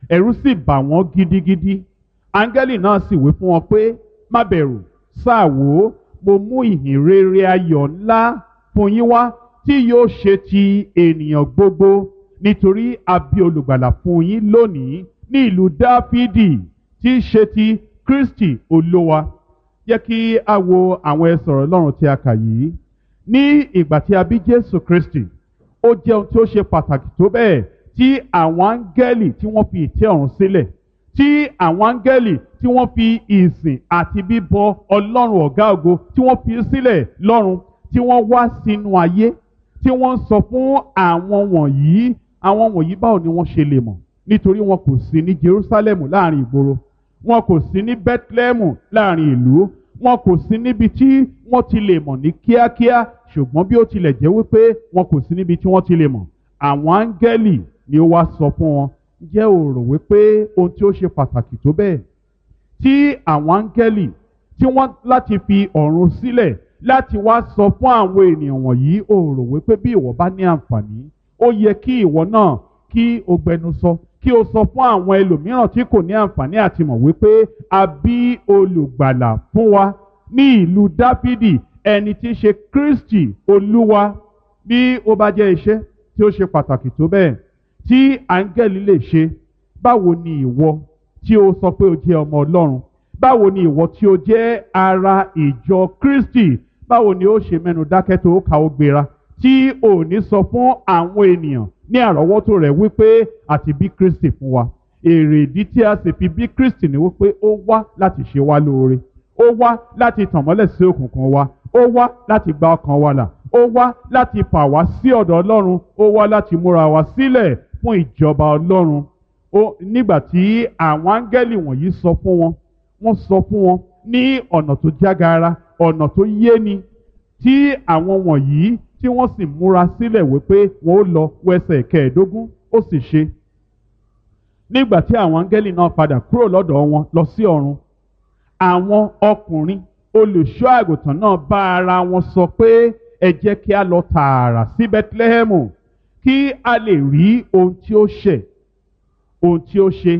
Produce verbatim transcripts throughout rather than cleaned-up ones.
ẹ̀rù sì bà wọ́n gidigidi. Áńgẹ́lì náà sì wí fún wọn pé má bẹ̀rù, sáà wò ó, mo mú ìhìn rere ayọ̀ ńlá fún yín wá tí yóò ṣe ti ènìyàn gbogbo, nítorí a bí olùgbàlà fún yín lónìí ní ìlú Dáfídì tí í ṣe ti Kristi Olúwa. Jẹ́ kí a wo àwọn ẹsẹ̀ ọ̀rọ̀ Ọlọ́run tí a kà yìí. Ní ìgbà tí a bí Jésù Kristi, ó jẹ́ ohun tí ó ṣe pàtàkì tó bẹ́ẹ̀ tí àwọn áńgẹ́lì tí wọ́n fi ìtẹ́ ọ̀run sílẹ̀, tí àwọn áńgẹ́lì tí wọ́n fi ìsìn àti bíbọ Ọlọ́run ọ̀gá ògo tí wọ́n fi sílẹ̀ lọ́run, tí wọ́n wá sínú ayé, tí wọ́n ń sọ fún àwọn wọ̀nyí, àwọn wọ̀nyí báwo ni wọ́n ṣe lè mọ̀? Nítorí wọn kò sí ní Jerusalem láàrin ìgboro, wọn kò sí ní Bethlehem láàrin ìlú, wọn kò sí níbi tí wọ́n ti lè mọ̀ ní kíákíá, ṣùgbọ́n bí ó tilẹ̀ jẹ́ wípé wọn kò sí níbi tí wọ́n ti lè mọ̀, àwọn áńgẹ́lì ni ó wá sọ fún wọn. Ǹjẹ́ o rò wípé ohun tí ó ṣe pàtàkì tó bẹ́ẹ̀ tí àwọn áńgẹ́lì tí wọ́n láti fi ọ̀run sílẹ̀ láti wá sọ fún àwọn ènìyàn wọ̀nyí, o rò wípé bí ìwọ bá ní àǹfààní, ó yẹ kí ìwọ náà kí o gbẹnu sọ, kí o sọ fún àwọn ẹlòmíràn tí kò ní àǹfààní àti mọ̀ wípé a bí olùgbàlà fún wa ní ìlú Dáfídì, ẹni tí í ṣe Kristi Olúwa. Bí ó bá jẹ́ iṣẹ́ tí ó ṣe pàtàkì tó bẹ́ẹ̀ tí áńgẹ́lì lè ṣe, báwo ni ìwọ tí ó sọ pé o jẹ́ ọmọ Ọlọ́run, báwo ni ìwọ tí ó jẹ́ ara ìjọ Kristi, báwo ni ó ṣe mẹ́nu dákẹ́ tó ka ó gbéra tí ò ní sọ fún àwọn ènìyàn ní àrọ́wọ́tó rẹ̀ wípé àti bí Kristi fún wa? Èrè ìdí tí a sì fi bí Kristi ni wípé ó wá láti ṣe wá lóore, ó wá láti tàn mọ́lẹ̀ sí òkùnkùn wa, ó wá láti gba ọkàn wa là, ó wá láti fà wá sí ọ̀dọ̀ Ọlọ́run, ó wá láti múra wa sílẹ̀ fún ìjọba Ọlọ́run. Ó nígbà tí àwọn áńgẹ́lì wọ̀nyí sọ fún wọn, wọ́n sọ fún wọn ní ọ̀nà tó jágara, ọ̀nà tó yéni, tí àwọn wọ̀nyí tí wọ́n sì múra sílẹ̀ wípé wọ́n ó lọ wẹsẹ̀ kẹẹ̀ẹ́dógún, ó sì ṣe. Nígbà tí àwọn áńgẹ́lì náà padà kúrò lọ́dọ̀ wọn lọ sí ọ̀run, àwọn ọkùnrin olùṣọ́ àgùntàn náà bá ara wọn sọ pé ẹ jẹ́ kí a lọ tààrà sí Bẹ́tílẹ́hẹ́mù kí a lè rí ohun tí ó ṣẹ̀, ohun tí ó ṣe,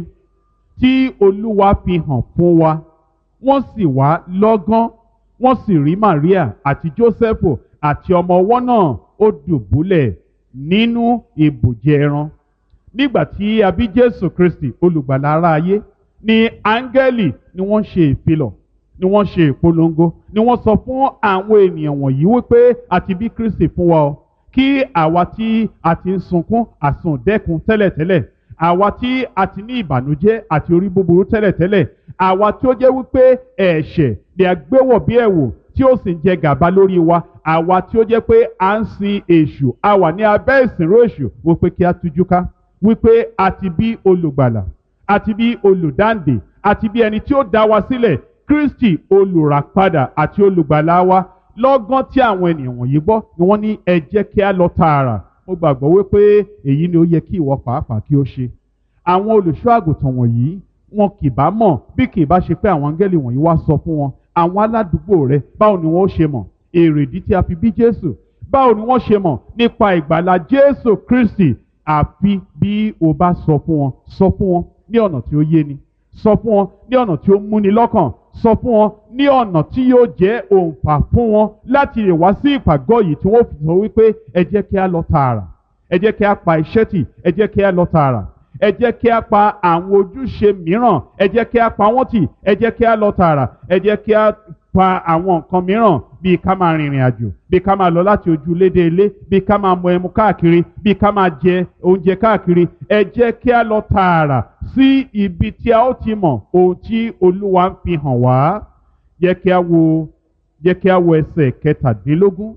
tí Olúwa fi hàn fún wa. Wọ́n sì wá lọ́gán, wọ́n sì rí Màríà àti Jósẹ́fù àti ọmọ ọwọ́ náà ó dùbúlẹ̀ nínú ibùjẹ ẹran. Nígbà tí a bí Jésù Kristi olùgbàlà ará ayé, ni áńgẹ́lì ni wọ́n ṣe ìfilọ̀, ni wọ́n ṣe ìpolongo, ni wọ́n sọ fún àwọn ènìyàn wọ̀nyí wípé àti bí Kristi fún wa o, kí àwa tí a ti ń sunkún àsundẹ́kun tẹ́lẹ̀tẹ́lẹ̀, àwa tí a ti ní ìbànújẹ́ àti orí búburú tẹ́lẹ̀tẹ́lẹ̀, àwa tí ó jẹ́ wípé ẹ̀ṣẹ̀ ni a gbé wọ̀ bí ẹ̀wù tí ó sì ń jẹ gàba lórí wa, àwa tí ó jẹ́ pé à ń sin èṣù, a wà ní abẹ́ ìsìnrú èṣù, wípé kí a tújú ká, wípé àti bí olùgbàlà, àti bí olùdáǹdè, àti bí ẹni tí ó dá wa sílẹ̀, Kristi olùràpadà àti olùgbàlà wa. Lọ́gán tí àwọn ènìyàn wọ̀nyí gbọ́ ni wọ́n ní ẹ jẹ́ kí a lọ tààrà. Mo gbàgbọ́ wípé èyí ni ó yẹ kí ìwọ pàápàá kí ó ṣe. Àwọn olùṣọ́ àgùntàn wọ̀nyí wọn kì bá mọ̀ bí kì bá ṣe pé àwọn áńgẹ́lì wọ̀nyí wá sọ fún wọn. Àwọn aládùúgbò rẹ, báwo ni wọ́n ó ṣe mọ̀ èrèdí tí a fi bí Jésù? Báwo ni wọ́n ṣe mọ̀ nípa ìgbàlà Jésù Kristi? Àfi bí o bá sọ fún wọn, sọ fún wọn ní ọ̀nà tí ó yéni, sọ fún wọn ní ọ̀nà tí ó múni lọ́kàn, sọ fún wọn ní ọ̀nà tí yóò jẹ́ òǹfà fún wọn láti lè wá sí ìpàgọ́ yìí tí wọ́n fi sọ wípé ẹ jẹ́ kí a lọ tààrà, ẹ jẹ́ kí a pa iṣẹ́ tì, ẹ jẹ́ kí a lọ tààrà, ẹ jẹ́ kí a pa àwọn ojúṣe mìíràn, ẹ jẹ́ kí a pa wọ́n tì, ẹ jẹ́ kí a lọ tààrà, ẹ jẹ́ kí a pa àwọn nǹkan mìíràn bíi ká máa rìnrìn àjò, bíi ká máa lọ láti ojú ilé dé ilé, bíi ká máa mu ẹmu káàkiri, bíi ká máa jẹ oúnjẹ káàkiri. Ẹ jẹ́ kí a lọ tààrà sí ibi tí a ó ti mọ̀ ohun tí Olúwa ń fi hàn wá. Jẹ́ kí a wo jẹ́ kí a wo ẹsẹ̀ kẹtàdínlógún.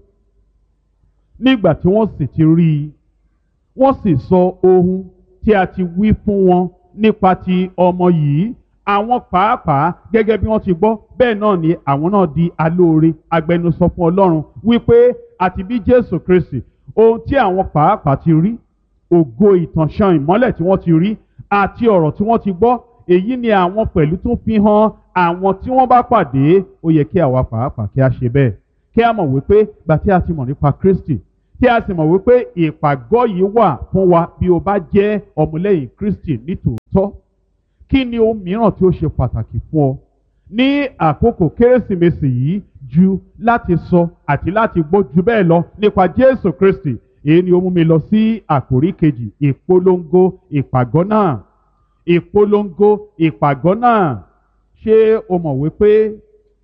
Nígbà tí wọ́n sì ti rí i, wọ́n sì sọ ohun tí a ti wí fún wọn nípa ti ọmọ yìí. Àwọn pàápàá gẹ́gẹ́ bí wọ́n ti gbọ́, bẹ́ẹ̀ náà ni àwọn náà di alóore agbẹnusọ fún Ọlọ́run wípé àti bí Jésù Kristi, ohun tí àwọn pàápàá ti rí, ògo ìtànṣán ìmọ́lẹ̀ tí wọ́n ti rí àti ọ̀rọ̀ tí wọ́n ti gbọ́, èyí ni àwọn pẹ̀lú tún fi hàn àwọn tí wọ́n bá pàdé. Ó yẹ kí àwa pàápàá kí a ṣe bẹ́ẹ̀, kí a mọ̀ wípé gbà tí a ti mọ̀ nípa Kristi, tí a sì mọ̀ wípé ìpàgọ́ yìí wà fún wa bí o bá jẹ́ ọmọlẹ́yìn Kristi nítòótọ́. tọ́? Kí ni ohun mìíràn tí ó ṣe pàtàkì fún ọ ní àkókò kérésìmesì yìí ju láti sọ àti láti gbọ́ ju bẹ́ẹ̀ lọ nípa Jésù Kristi? Èyí ni ó mú mi lọ sí àkòrí kejì, ìpolongo ìpàgọ́ náà. Ìpolongo ìpàgọ́ náà. Ṣé o mọ̀ wípé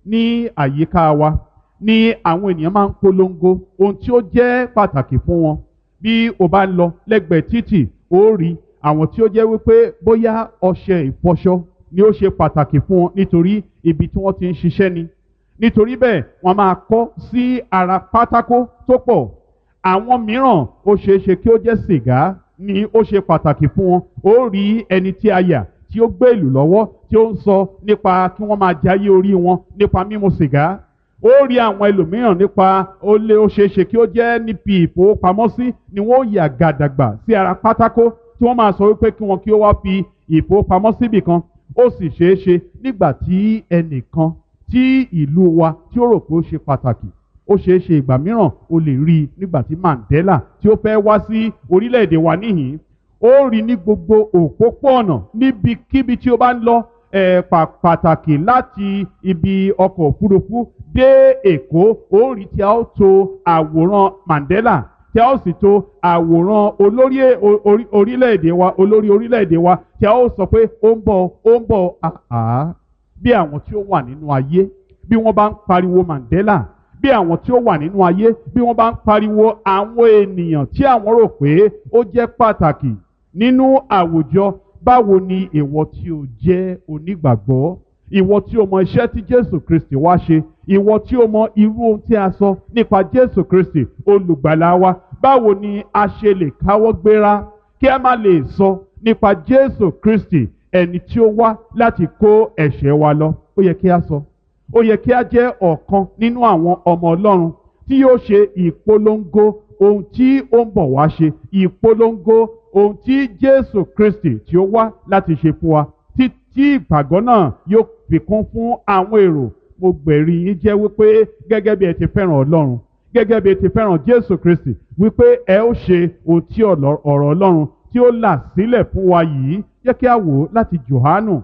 ní àyíká wa ni àwọn ènìyàn máa ń polongo ohun tí ó jẹ́ pàtàkì fún wọn? Bí o bá ń lọ lẹ́gbẹ̀ẹ́ títì, ó rí àwọn tí ó jẹ́ wípé bóyá ọṣẹ ìfọṣọ ni ó ṣe pàtàkì fún wọn nítorí ibi tí wọ́n ti ń ṣiṣẹ́ ni. Nítorí bẹ́ẹ̀ wọ́n máa kọ́ sí ara pátákó tó pọ̀. Àwọn mìíràn ó ṣeé ṣe kí ó jẹ́ sìgá ni ó ṣe pàtàkì fún wọn. Ó rí ẹni tí a yà tí ó gbé ìlú lọ́wọ́ tí ó ń sọ nípa kí wọ́n máa jayé orí wọn nípa mímu sìgá. Ó rí àwọn ẹlòmíràn nípa ó lé ó ṣeé ṣe kí ó jẹ́ níbi ìfowópamọ́sí ni wọ́n yà gàdàgbà sí ara pátákó tí wọ́n máa sọ wípé kí wọn kí ó wá fi ìfowópamọ́sí bì kan. Ó sì ṣeé ṣe nígbà tí ẹnìkan tí ìlú wa tí ó rò pé ó ṣe pàtàkì, ó ṣeé ṣe ìgbà mìíràn o lè rí i nígbà tí Mandela tí ó fẹ́ wá sí orílẹ̀-èdè wa níhìn-ín. Ó rí ní gbogbo òpópó-ọ̀nà níbikíbi tí ó bá ń lọ ẹ̀ pàtàkì láti ibi ọkọ̀ òfurufú dé Èkó. Ó rí tí a ó to àwòrán Mandela, tí a ó sì to àwòrán olórí orílẹ̀-èdè wa olórí orílẹ̀-èdè wa tí a ó sọ pé ó ń bọ̀ ó ń bọ̀ àá. Bí àwọn tí ó wà nínú ayé bí wọ́n bá ń pariwo Mandela, bí àwọn tí ó wà nínú ayé bí wọ́n bá ń pariwo àwọn ènìyàn tí àwọn rò pé ó jẹ́ pàtàkì nínú àwùjọ, báwo ni ìwọ tí ó jẹ́ onígbàgbọ́, ìwọ tí ó mọ iṣẹ́ tí Jésù Kristi wá ṣe, ìwọ tí ó mọ irú ohun tí a sọ nípa Jésù Kristi olùgbàlà wa, báwo ni a ṣe lè káwọ́ gbéra kí a má lè sọ nípa Jésù Kristi ẹni tí ó wá láti kó ẹ̀ṣẹ̀ wa lọ? Ó yẹ kí a sọ. Ó yẹ kí a jẹ́ ọ̀kan nínú àwọn ọmọ Ọlọ́run tí yóò ṣe ìpolongo ohun tí ó ń bọ̀ wá ṣe, ìpolongo ohun tí Jésù Kristi tí ó wá láti ṣe fún wa, tí tí ìpàgọ́ náà yóò fi kún fún àwọn èrò. Mo gbẹ̀rí yín jẹ́ wípé gẹ́gẹ́ bí ẹ ti fẹ́ràn Ọlọ́run, gẹ́gẹ́ bí ẹ ti fẹ́ràn Jésù Kristi, wípé ẹ ó ṣe ohun tí ọ̀rọ̀ Ọlọ́run tí ó là sílẹ̀ fún wa yìí. Jẹ́ kí a wò ó láti Jòhánù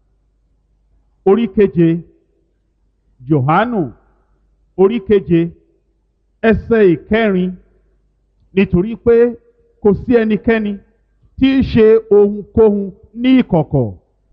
orí keje. Jòhánù orí keje ẹsẹ̀ ìkẹrin. Nítorí pé kò sí ẹnikẹ́ni tí í ṣe ohunkóhun ní ìkọ̀kọ̀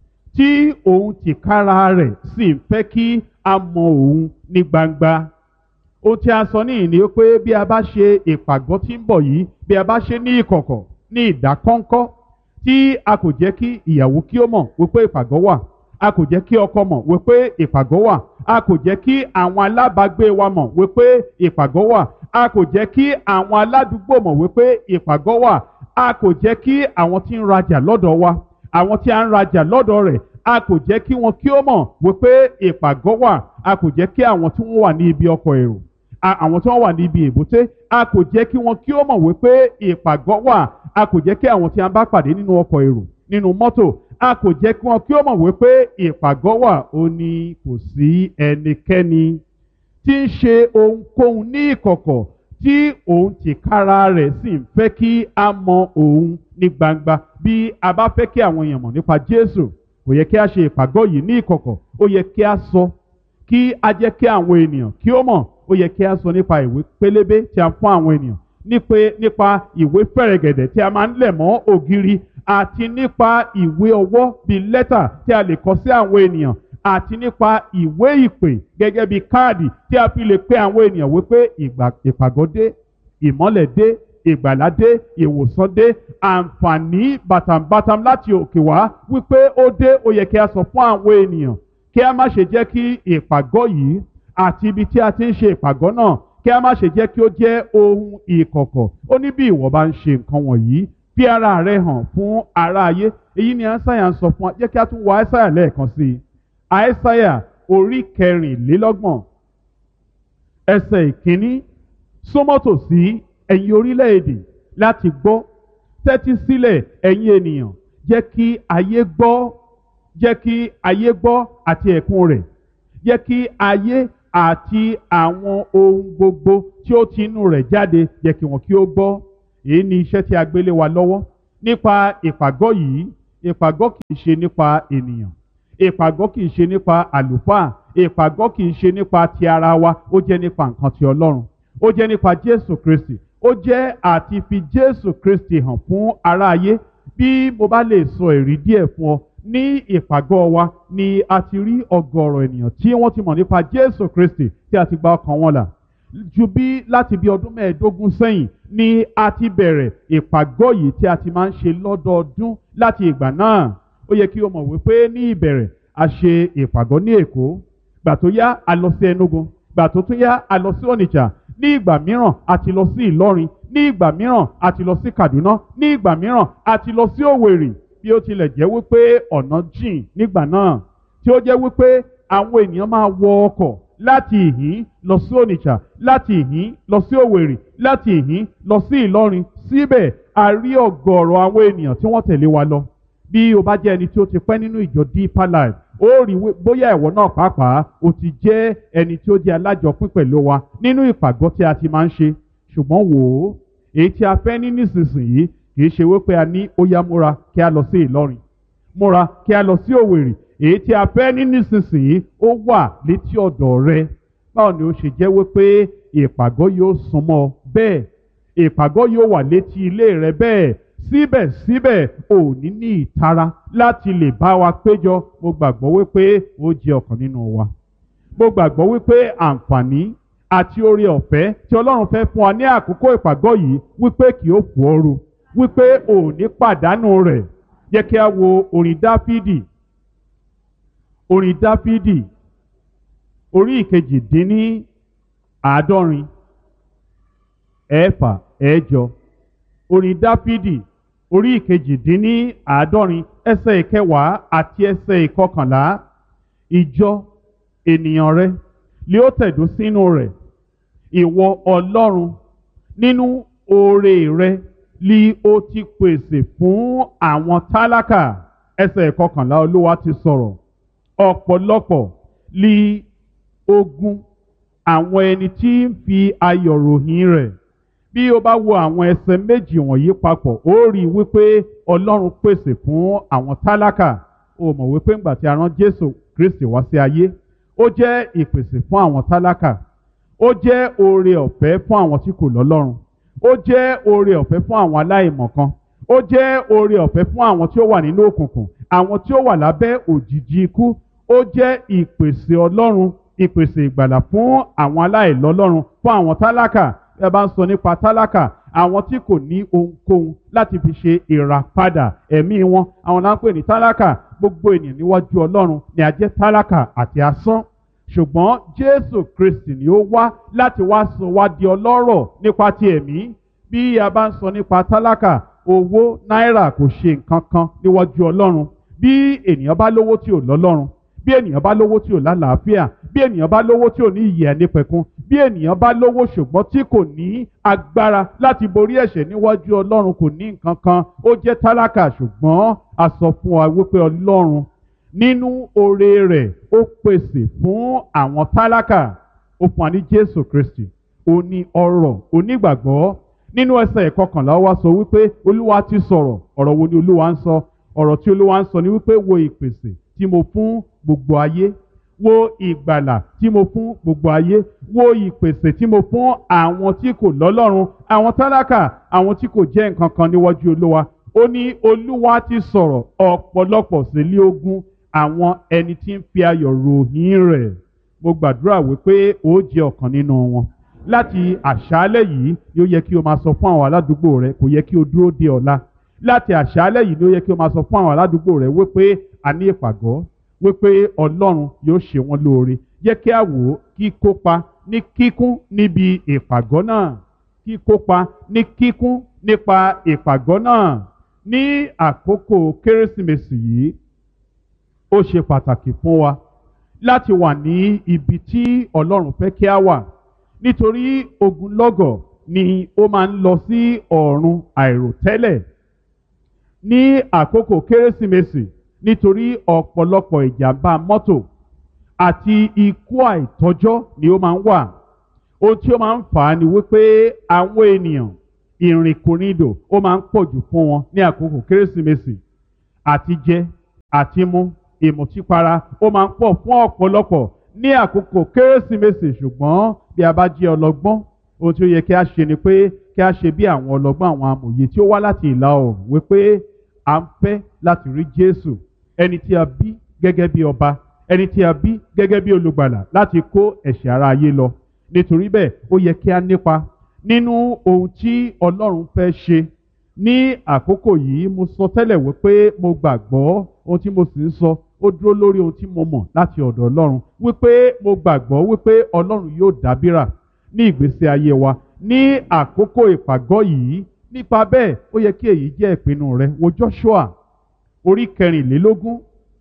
tí òun tìkára rẹ̀ sì ń fẹ́ kí a mọ òun ní gbangba. Ohun tí a sọ níhìn ni pé bí a bá ṣe ìpàgọ́ tí ń bọ̀ yìí, bí a bá ṣe ní ìkọ̀kọ̀, ní ìdákọ́ńkọ́, tí a kò jẹ́ kí ìyàwó kí ó mọ̀ wípé ìpàgọ́ wà, a kò jẹ́ kí ọkọ mọ̀ wípé ìpàgọ́ wà, a kò jẹ́ kí àwọn alábàágbé wa mọ̀ wípé ìpàgọ́ wà, a kò jẹ́ kí àwọn aládùúgbò mọ̀ wípé ìpàgọ́ wà, a kò jẹ́ kí àwọn tí ń rajà lọ́dọ̀ wa, àwọn tí a ń rajà lọ́dọ̀ rẹ̀, a kò jẹ́ kí wọn kí ó mọ̀ wípé ìpàgọ́ wà, a kò jẹ́ kí àwọn tí wọ́n wà ní ibi ọkọ̀ èrò, àwọn tí wọ́n wà ní ibi èbúté, a kò jẹ́ kí wọn kí ó mọ̀ wípé ìpàgọ́ wà, a kò jẹ́ kí àwọn tí a bá pàdé nínú ọkọ̀ èrò, nínú mọ́tò, a kò jẹ́ kí wọn kí ó mọ̀ wípé ìpàgọ́ wà. Ó ní kò sí ẹnikẹ́ni tí ń ṣe ohunkóhun ní ìkọ̀kọ̀ tí òun tìkára rẹ̀ sì ń fẹ́ kí a mọ òun ní gbangba. Bí a bá fẹ́ kí àwọn èèyàn mọ̀ nípa Jésù, kò yẹ kí a ṣe ìpàgọ́ yìí ní ìkọ̀kọ̀. Ó yẹ kí a sọ, kí a jẹ́ kí àwọn ènìyàn kí ó mọ̀. Ó yẹ kí a sọ nípa ìwé pélébé tí a fún àwọn ènìyàn, nípa ìwé fẹ̀rẹ̀gẹ̀dẹ̀ tí a máa ń lẹ̀ mọ́ ògiri, àti nípa ìwé ọwọ́ bíi lẹ́tà tí a lè kọ sí àwọn ènìyàn, àti nípa ìwé ìpè gẹ́gẹ́ bíi káàdì tí a fi lè pe àwọn ènìyàn wípé ìpàgọ́ dé, ìmọ́lẹ̀ dé, ìgbàlà dé, ìwòsàn dé, àǹfààní bàtàǹbàtàm láti òkè wá wípé ó dé. Ó yẹ kí a sọ fún àwọn ènìyàn, kí a má ṣe jẹ́ kí ìpàgọ́ yìí àti ibi tí a ti ń ṣe ìpàgọ́ náà, kí a má ṣe jẹ́ kí ó jẹ́ ohun ìkọ̀kọ̀. Ó ní bí ìwọ bá ń ṣe nǹkan wọ̀nyí, fi ara rẹ hàn fún ará ayé. Èyí ni Aísáyà ń sọ fún wa. Jẹ́ kí a tún wo Aísáyà lẹ́ẹ̀kan sí i. Aísáyà orí kẹrìnlélọ́gbọ̀n ẹsẹ̀ ìkíní. Súnmọ́ tòsí ẹ̀yin orílẹ̀-èdè láti gbọ́, tẹ́tí sílẹ̀ ẹ̀yin ènìyàn, jẹ́ kí ayé gbọ́, jẹ́ kí ayé gbọ́ àti ẹ̀kún rẹ̀, jẹ́ kí ayé àti àwọn ohun gbogbo tí ó ti inú rẹ̀ jáde, jẹ́ kí wọn kí ó gbọ́. Èyí ni iṣẹ́ tí a gbélé wa lọ́wọ́ nípa ìpàgọ́ yìí, ìpàgọ́ kì í ṣe nípa ènìyàn, ìpàgọ́ kì í ṣe nípa àlùfáà, ìpàgọ́ kì í ṣe nípa ti ara wa, ó jẹ́ nípa nǹkan ti Ọlọ́run, ó jẹ́ nípa Jésù Kristi, ó jẹ́ àti fi Jésù Kristi hàn fún aráyé. Bí mo bá lè sọ èrí díẹ̀ fún ọ, ní ìpàgọ́ wa ni a ti rí ọ̀gọ̀rọ̀ ènìyàn tí wọ́n ti mọ̀ nípa Jésù Kristi tí a ti gba ọkàn wọn là. Ju bí láti bí ọdún mẹ́ẹ̀ẹ́dógún sẹ́yìn ni a ti bẹ̀rẹ̀ ìpàgọ́ yìí tí a ti máa ń ṣe lọ́dọọdún láti ìgbà náà. Ó yẹ kí o mọ̀ wípé ní ìbẹ̀rẹ̀ a ṣe ìpàgọ́ ní Èkó, gbà tó yá a lọ sí Enugu, gbà tó tún yá a lọ sí Onitsha, ní ìgbà mìíràn a ti lọ sí Ìlọrin, ní ìgbà mìíràn a ti lọ sí Kaduna, ní ìgbà mìíràn a ti lọ sí Òwèrì. Bí ó tilẹ̀ jẹ́ wípé ọ̀nà jìn nígbà náà, tí ó jẹ́ wípé àwọn ènìyàn máa wọ ọkọ̀ láti ìhín lọ sí Onitsha, láti ìhín lọ sí Òwèrì, láti ìhín lọ sí Ìlọrin. Síbẹ̀ a rí ọ̀gọ̀rọ̀ àwọn ènìyàn tí wọ́n tẹ̀lé wa lọ. Bí o bá jẹ́ ẹni tí ó ti pẹ́ nínú ìjọ Deeper Life, ó rí bóyá ìwọ náà pàápàá o ti jẹ́ ẹni tí ó jẹ́ alájọpín pẹ̀lú wa nínú ìpàgọ́ tí a ti máa ń ṣe. Ṣùgbọ́n wò ó, èyí tí a fẹ́ ní nísinsìnyí kì í ṣe wípé a ní ó yá múra kí a lọ sí Ìlọrin, múra kí a lọ sí Òwèrì. Èyí tí a fẹ́ ní nísinsìnyí ó wà létí ọ̀dọ̀ rẹ. Báwo ni ó ṣe jẹ́ wípé ìpàgọ́ yóò súnmọ́ bẹ́ẹ̀, ìpàgọ́ yóò wà létí ilé rẹ bẹ́ẹ̀, síbẹ̀síbẹ̀ ò ní ní ìtara láti lè bá wa péjọ? Mo gbàgbọ́ wípé ó jẹ́ ọ̀kan nínú wa. Mo gbàgbọ́ wípé àǹfààní àti oore ọ̀fẹ́ tí Ọlọ́run fẹ́ fún wa ní àkókò ìpàgọ́ yìí wípé kì ó fò ooru, wípé ò ní pàdánù rẹ̀. Jẹ́ kí a wo orin Dáfídì, orin Dáfídì orí ìkejì dín ní àádọ́rin ẹ̀fà ẹ̀jọ. Orin Dáfídì orí ìkejì dín ní àádọ́rin ẹsẹ̀ ìkẹwàá àti ẹsẹ̀ ìkọkànlá. Ìjọ ènìyàn rẹ lé ó tẹ̀dó sínú rẹ̀, ìwọ Ọlọ́run nínú oore rẹ lí ó ti pèsè fún àwọn tálákà. Ẹsẹ̀ ìkọkànlá Olúwa ti sọ̀rọ̀. Ọ̀pọ̀lọpọ̀ lí ogun àwọn ẹni tí ń fi ayọ̀ ròyìn rẹ̀. Bí o bá wo àwọn ẹsẹ̀ méjì wọ̀nyí papọ̀, ó rí wípé Ọlọ́run pèsè fún àwọn tálákà. O mọ̀ wípé ńgbà tí a rán Jésù Kristi wá sí ayé, ó jẹ́ ìpèsè fún àwọn tálákà, ó jẹ́ oore ọ̀fẹ́ fún àwọn tí kò lọ́lọ́run, ó jẹ́ oore ọ̀fẹ́ fún àwọn aláìmọ̀kan, ó jẹ́ oore ọ̀fẹ́ fún àwọn tí ó wà nínú òkùnkùn, àwọn tí ó wà lábẹ́ òjìji ikú. Ó jẹ́ ìpèsè Ọlọ́run, ìpèsè ìgbàlà fún àwọn aláìlọ́lọ́run, fún àwọn tálákà. Ẹ bá ń sọ nípa tálákà, àwọn tí kò ní ohunkóhun láti fi ṣe ìràpadà ẹ̀mí wọn, àwọn náà ń pè ní tálákà. Gbogbo ènìyàn níwájú Ọlọ́run ni a jẹ́ tálákà àti asán. Ṣùgbọ́n Jésù Kristi ni ó wá láti wá sọ wá di ọlọ́rọ̀ nípa ti ẹ̀mí. Bí a bá ń sọ nípa tálákà, owó náírà kò ṣe nǹkan kan níwájú Ọlọ́run. Bí ènìyàn bá lówó tí ò lọ́lọ́run, bí ènìyàn bá lówó tí ò lálàáfíà, bí ènìyàn bá lówó tí ò ní ìyè ẹnípẹ̀kun, bí ènìyàn bá lówó ṣùgbọ́n tí kò ní agbára láti borí ẹ̀ṣẹ̀ níwájú Ọlọ́run, kò ní nǹkan kan, ó jẹ́ tálákà. Ṣùgbọ́n a sọ fún wa wípé Ọlọ́run nínú oore rẹ̀ ó pèsè fún àwọn tálákà. Ó fún wa ní Jésù Kristi, ó ní ọrọ̀ onígbàgbọ́. Nínú ẹsẹ̀ ìkọkànlá wa sọ wípé Olúwa ti sọ̀rọ̀. Ọ̀rọ̀ wo ni Olúwa ń sọ? Ọ̀rọ̀ tí Olúwa ń sọ ni wípé wo ìpèsè tí mo fún gbogbo ayé, wo ìgbàlà tí mo fún gbogbo ayé, wo ìpèsè tí mo fún àwọn tí kò lọ́lọ́run, àwọn tálákà, àwọn tí kò jẹ́ nǹkan kan níwájú Olúwa. Ó ní Olúwa ti sọ̀rọ̀, ọ̀pọ̀lọpọ̀ sì lé ogun àwọn ẹni tí ń fi ayọ̀ ròyìn rẹ̀. Mo gbàdúrà wípé ó jẹ́ ọ̀kan nínú wọn. Láti àṣálẹ́ yìí ni ó yẹ kí o máa sọ fún àwọn aládùúgbò rẹ, kò yẹ kí o dúró de ọ̀la. Láti àṣálẹ́ yìí ni ó yẹ kí o máa sọ fún àwọn aládùúgbò rẹ wípé a ní ìpàgọ́, wípé Ọlọ́run yóò ṣe wọ́n lóore. Jẹ́ kí a wò ó kí kópa ní kíkún níbi ìpàgọ́ náà, kí kópa ní kíkún nípa ìpàgọ́ náà. Ní àkókò Kérésìmesì yìí, ó ṣe pàtàkì fún wa láti wà ní ibi tí Ọlọ́run fẹ́ kí a wà, nítorí ogunlọ́gọ̀ ni ó máa ń lọ sí ọ̀run àìròtẹ́lẹ̀ ní àkókò Kérésìmesì, nítorí ọ̀pọ̀lọpọ̀ ìjàmbá mọ́tò àti ikú àìtọ́jọ́ ni ó máa ń wà. Ohun tí ó máa ń fà á ni wípé àwọn ènìyàn ìrìnkúrìndò ó máa ń pọ̀ jù fún wọn ní àkókò Kérésìmesì. àti jẹ àti mu ìmùtípara ó máa ń pọ̀ fún ọ̀pọ̀lọpọ̀ ní àkókò kérésìmesì. ṣùgbọ́n bí a bá jẹ́ ọlọ́gbọ́n, ohun tí ó yẹ kí a ṣe ni pé kí a ṣe bí àwọn ọlọ́gbọ́n, àwọn amòye tí ó wá láti ìlà oòrùn, wípé à ń fẹ́ láti rí Jésù, ẹni tí a bí gẹ́gẹ́ bí ọba, ẹni tí a bí gẹ́gẹ́ bí olùgbàlà láti kó ẹ̀ṣẹ̀ ara ayé lọ. nítorí bẹ́ẹ̀ ó yẹ kí a nípa nínú ohun tí Ọlọ́run fẹ́ ṣe ní àkókò yìí. Mo sọ tẹ́lẹ̀ wípé mo gbàgbọ́, ohun tí mo sì ń sọ ó dúró lórí ohun tí mo mọ̀ láti ọ̀dọ̀ Ọlọ́run, wípé mo gbàgbọ́ wípé Ọlọ́run yóò dábìrà ní ìgbésí ayé wa ní àkókò ìpàgọ́ yìí. nípa bẹ́ẹ̀ ó yẹ kí èyí jẹ́ ìpinnu rẹ. wo Joshua orí kẹrìnlélógún,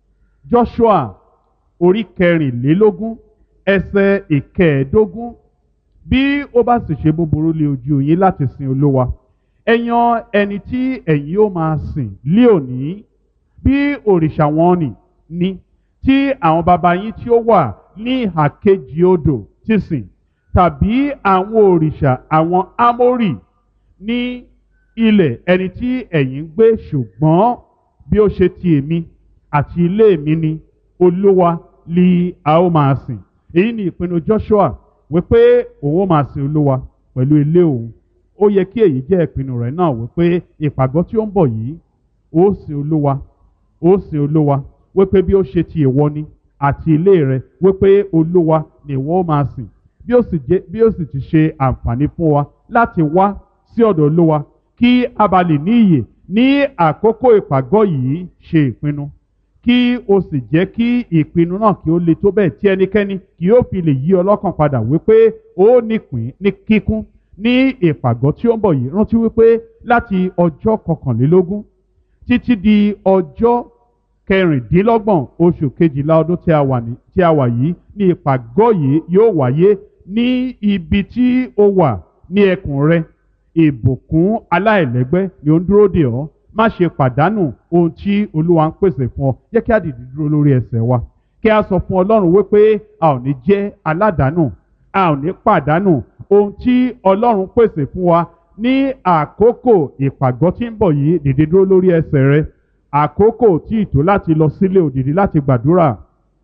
Joshua orí kẹrìnlélógún ẹsẹ̀ ìkẹẹ̀ẹ́dógún. bí ó bá sì ṣe búburú lé ojú yín láti sin Olúwa, ẹ yan ẹni tí ẹ̀yin ó máa sìn lé òní. bí òrìṣà wọn nì ní tí àwọn baba yín tí ó wà ní ìhà kejì odò ti sìn, tàbí àwọn òrìṣà àwọn Ámórì ní ilẹ̀ ẹni tí ẹ̀yin ń gbé. ṣùgbọ́n bí ó ṣe ti èmi àti ilé mi ni, Olúwa li a ó máa sìn. èyí ni ìpinnu Joshua wípé òun ó máa sìn Olúwa pẹ̀lú ilé òun. ó yẹ kí èyí jẹ́ ìpinnu rẹ̀ náà, wípé ìpàgọ́ tí ó ń bọ̀ yìí ó sìn Olúwa, ó sìn Olúwa, wípé bí ó ṣe ti ìwọ ni àti ilé rẹ, wípé Olúwa ni ìwọ ó máa sìn. bí ó sì jẹ́ bí ó sì ti ṣe àǹfààní fún wa láti wá sí ọ̀dọ̀ Olúwa kí a bá lè ní ìyè ní àkókò ìpàgọ́ yìí, ṣe ìpinnu kí o sì jẹ́ kí ìpinnu náà kí ó le tó bẹ́ẹ̀ tí ẹnikẹ́ni kì yóò fi lè yí ọlọ́kàn padà, wípé ó nípìn ní kíkún ní ìpàgọ́ tí ó ń bọ̀ yìí. rántí wípé láti ọjọ́ kọkànlélógún títí di ọjọ́ kẹrìndínlọ́gbọ̀n oṣù kejìlá ọdún tí a wà ní tí a wà yìí ní ìpàgọ́ yìí yóò wáyé ní ibi tí ó wà ní ẹkùn rẹ. ìbùkún aláìlẹ́gbẹ́ ni ó ń dúró dè ọ́. má ṣe pàdánù ohun tí Olúwa ń pèsè fún ọ. jẹ́ kí a dìde dúró lórí ẹsẹ̀ wa, kí a sọ fún Ọlọ́run wípé a ò ní jẹ́ aládàánù, a ò ní pàdánù ohun tí Ọlọ́run pèsè fún wa ní àkókò ìpàgọ́ tí ń bọ̀ yìí. dìde dúró lórí ẹsẹ̀ rẹ. àkókò tí ìtò láti lọ sílé ò, dìde láti gbàdúrà,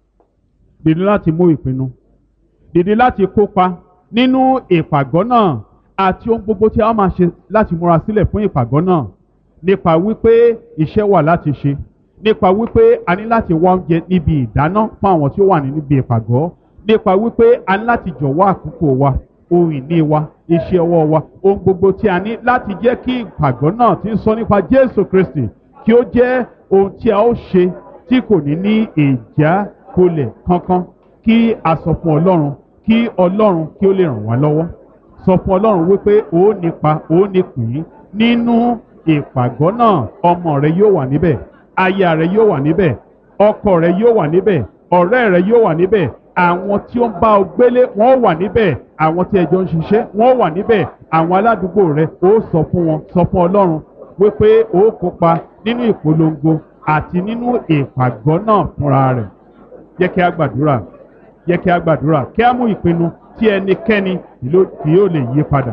dìde láti mú ìpinnu, dìde láti kópa nínú ìpàgọ́ náà àti ohun gbogbo tí a máa ṣe láti múra sílẹ̀ fún ìpàgọ́ náà. nípa wípé iṣẹ́ wà láti ṣe, nípa wípé a ní láti wá oúnjẹ níbi ìdáná fún àwọn tí ó wà níbi ìpàgọ́, nípa wípé a ní láti jọ̀wọ́ àkókò wa, ohun ìní wa, iṣẹ́ ọwọ́ wa, ohun gbogbo tí a ní láti jẹ́ kí ìpàgọ́ náà tí ń sọ nípa Jésù Kristi kí ó jẹ́ ohun tí a ó ṣe tí kò ní ní ìjákulẹ̀ kankan. kí a sọ fún Ọlọ́run, kí Ọlọ́run kí ó lè ràn wá lọ́wọ́. sọ fún Ọlọ́run wípé ó nípa, ó nípìn nínú ìpàgọ́ náà. ọmọ rẹ yóò wà níbẹ̀, aya rẹ yóò wà níbẹ̀, ọkọ rẹ yóò wà níbẹ̀, ọ̀rẹ́ rẹ yóò wà níbẹ̀, àwọn tí ó ń bá ọ gbélé wọ́n wà níbẹ̀, àwọn tí ẹjọ́ ń ṣiṣẹ́ wọ́n wà níbẹ̀, àwọn aládùúgbò rẹ ó sọ fún wọn, sọ fún Ọlọ́run wípé ó kópa nínú ìpolongo àti nínú ìpàgọ́ náà fúnra rẹ̀. jẹ́ kí a gbàdúrà, jẹ́ kí a gbàdúrà, kí a mú ìpinnu tí ẹnikẹ́ni kì yóò lè yí padà.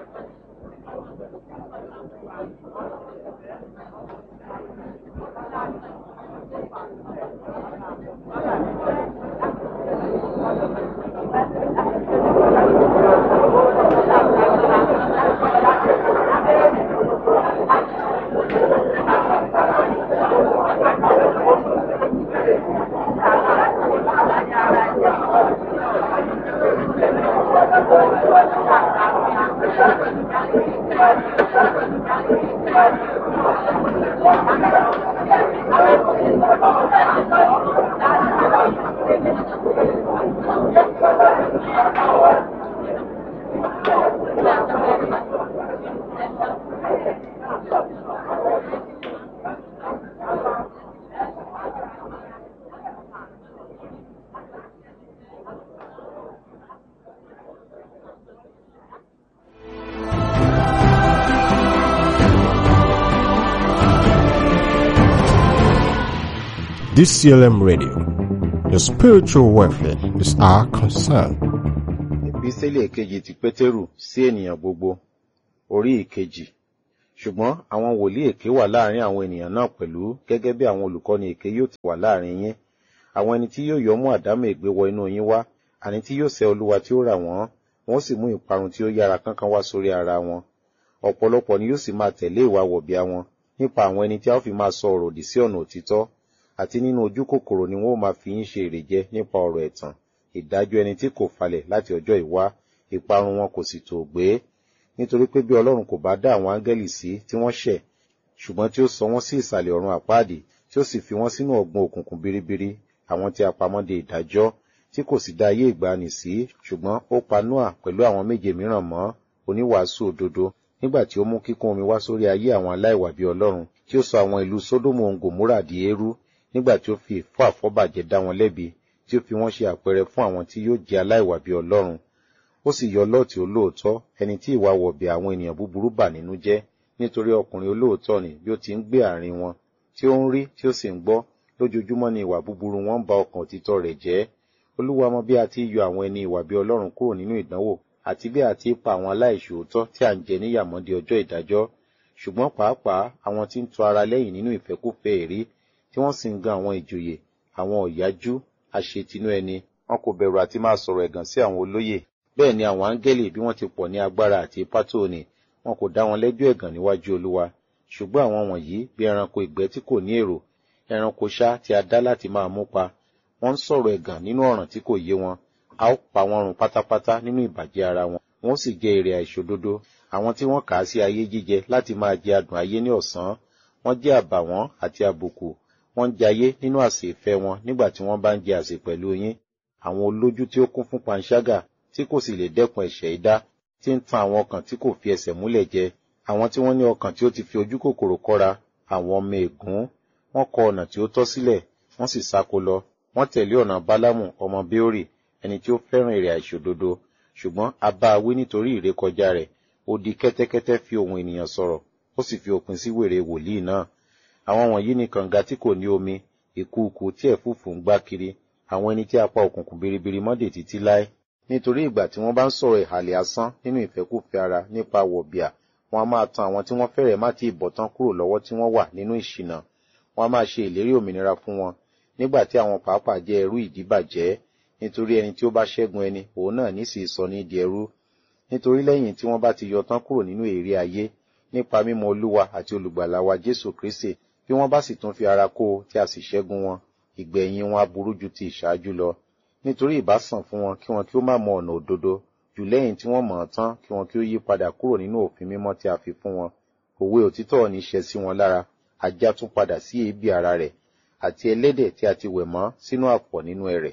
D C L M Radio, your spiritual welfare is our concern. Epísítélì èkejì ti Pétérù sí ènìyàn gbogbo, orí ìkejì. Ṣùgbọ́n àwọn wòlíì èké wà láàrin àwọn ènìyàn náà pẹ̀lú, gẹ́gẹ́ bí àwọn olùkọ́ni èké yóò ti wà láàrin yín. Àwọn ẹni tí yóò yọ mú àdámọ̀ ègbé wọ inú yín wá, àní tí yóò sẹ́ Olúwa tí ó rà wọ́n, wọ́n sì mú ìparun tí ó yára kánkán wá sórí ara wọn. Ọ̀pọ̀lọpọ̀ ni yóò sì máa tẹ̀lé ìwà wọ̀bìà wọn, nípa àwọn ẹni tí a ó fi máa sọ ọ̀rọ̀ òdì sí ọ̀nà òtítọ́, àti nínú ojú kòkòrò ni wọ́n ó máa fi yín ṣe ìrèjẹ nípa ọ̀rọ̀ ẹ̀tàn, ìdájọ́ ẹni tí kò falẹ̀ láti ọjọ́ ìwá, ìparun wọn kò sì tò gbé. Nítorí pé bí Ọlọ́run kò bá dá àwọn áńgẹ́lì sí tí wọ́n ṣẹ̀, ṣùgbọ́n tí ó sọ wọ́n sí ìsàlẹ̀ ọ̀run àpáàdì, tí ó sì fi wọ́n sínú ọ̀gbun òkùnkùn biribiri, àwọn tí a pamọ́ de ìdájọ́, tí kò sì dá ayé ìgbàanì sí, ṣùgbọ́n ó pa Nóà pẹ̀lú àwọn méje mìíràn mọ́, oníwàásù òdodo, nígbà tí ó mú kíkún omi wá sórí ayé àwọn aláìwà bí Ọlọ́run, tí ó sọ àwọn ìlú Sódómù òun Gòmórà di eérú, nígbà tí ó fi ìfọ́ àfọ́bàjẹ́ dá wọn lẹ́bi, tí ó fi wọ́n ṣe àpẹẹrẹ fún àwọn tí yóò jẹ́ aláìwà bí Ọlọ́run. Ó sì yọ Lọ́ọ̀tì olóòótọ́, ẹni tí ìwà wọ̀bìà àwọn ènìyàn búburú bà nínú jẹ́, nítorí ọkùnrin olóòótọ́ ni bí ó ti ń gbé àárín wọn, tí ó ń rí tí ó sì ń gbọ́, lójoojúmọ́ ni ìwà búburú wọn ń ba ọkàn òtítọ́ rẹ̀ jẹ́. Olúwa mọ bí a ti yọ àwọn ẹni ìwà bí Ọlọ́run kúrò nínú ìdánwò, àti bí a ti pa àwọn aláìṣòótọ́ tí à ń jẹ níyàmọ́ di ọjọ́ ìdájọ́. Ṣùgbọ́n pàápàá àwọn tí ń tọ ara lẹ́yìn nínú ìfẹ́kúfẹ̀ẹ́ èrí, tí wọ́n sì ń gan àwọn ìjòyè, àwọn ọ̀yájú, aṣetinú ẹni, wọn kò bẹ̀rù àti máa sọ̀rọ̀ ẹ̀gàn sí àwọn olóyè. Bẹ́ẹ̀ ni àwọn áńgẹ́lì bí wọ́n ti pọ̀ ní agbára àti ipá tó ní, wọn kò dá wọn lẹ́jọ́ ẹ̀gàn níwájú Olúwa. Ṣùgbọ́n àwọn wọ̀nyí bí ẹranko ìgbẹ́ tí kò ní èrò, ẹranko ṣá tí a dá láti máa mú pa. Wọ́n ń sọ̀rọ̀ ẹ̀gàn nínú ọ̀ràn tí kò yé wọn. A ó pa wọ́n run pátápátá nínú ìbàjẹ́ ara wọn. Wọ́n sì jẹ èrè àìṣòdodo. Àwọn tí wọ́n kà á sí ayé jíjẹ láti máa jẹ adùn ayé ní ọ̀sán. Wọ́n jẹ́ àbàwọ́n àti àbùkù. Wọ́n ń jayé nínú àsè ìfẹ́ wọn nígbà tí wọ́n bá ń jẹ àsè pẹ̀lú yín. Àwọn olójú tí ó kún fún panṣágà, tí kò sì lè dẹ́kun ẹ̀ṣẹ̀ idá, tí ń tan àwọn ọkàn tí kò fi ẹsẹ̀ múlẹ̀ jẹ. Àwọn tí wọ́n ní ọkàn tí ó ti fi ojú kòkòrò kọ́ra, àwọn ọmọ ègún. Wọ́n kọ ọ̀nà tí ó tọ́ sílẹ̀, wọ́n sì sáko lọ. Wọ́n tẹ̀lé ọ̀nà Bálámù ọmọ Béórì, ẹni tí ó fẹ́ràn èrè àìṣòdodo. Ṣùgbọ́n a bá a wí nítorí ìrékọjá rẹ̀. Ó di kẹ́tẹ́kẹ́tẹ́ fi ohùn ènìyàn sọ̀rọ̀, ó sì fi òpin sí wèrè wòlíì náà. Àwọn wọ̀nyí ni kànga tí kò ní omi, ìkùùkù tí ẹ̀fúùfù ń gbá kiri, àwọn ẹni tí a pa òkùnkùn biribiri mọ́dè títí láé. Nítorí ìgbà tí wọ́n bá ń sọ̀rọ̀ ìhàlẹ̀ asán nínú ìfẹ́kúfẹ̀ẹ́ ara nípa wọ̀bìà, wọn a máa tan àwọn tí wọ́n fẹ́rẹ̀ má ti ìbọ̀tán kúrò lọ́wọ́ tí wọ́n wà nínú ìṣìnà. Wọn a máa ṣe ìlérí òmìnira fún wọn, nígbà tí àwọn pàápàá jẹ́ ẹrú ìdíbàjẹ́. Nítorí ẹni tí ó bá ṣẹ́gun ẹni, òun náà ní sì sọ ní di ẹrú. Nítorí lẹ́yìn tí wọ́n bá ti yọ tán kúrò nínú èrè ayé, nípa mímọ̀ Olúwa àti olùgbàlà wa Jésù Kristi, bí wọ́n bá sì tún fi ara kó o tí a sì ṣẹ́gun wọn, ìgbẹ̀yìn wọn aburú ju ti ìṣáájú lọ. Nítorí ìbá sàn fún wọn kí wọn kí ó má mọ ọ̀nà òdodo, jù lẹ́yìn tí wọ́n mọ̀ ọ́n tán kí wọn kí ó yí padà kúrò nínú òfin mímọ́ tí a fi fún wọn. Òwe òtítọ́ ò ní ṣẹ sí wọn lára, ajá tún padà sí èébì ara rẹ̀, àti ẹlẹ́dẹ̀ tí a ti wẹ̀ mọ́ sínú àpọ̀ nínú ẹrẹ̀.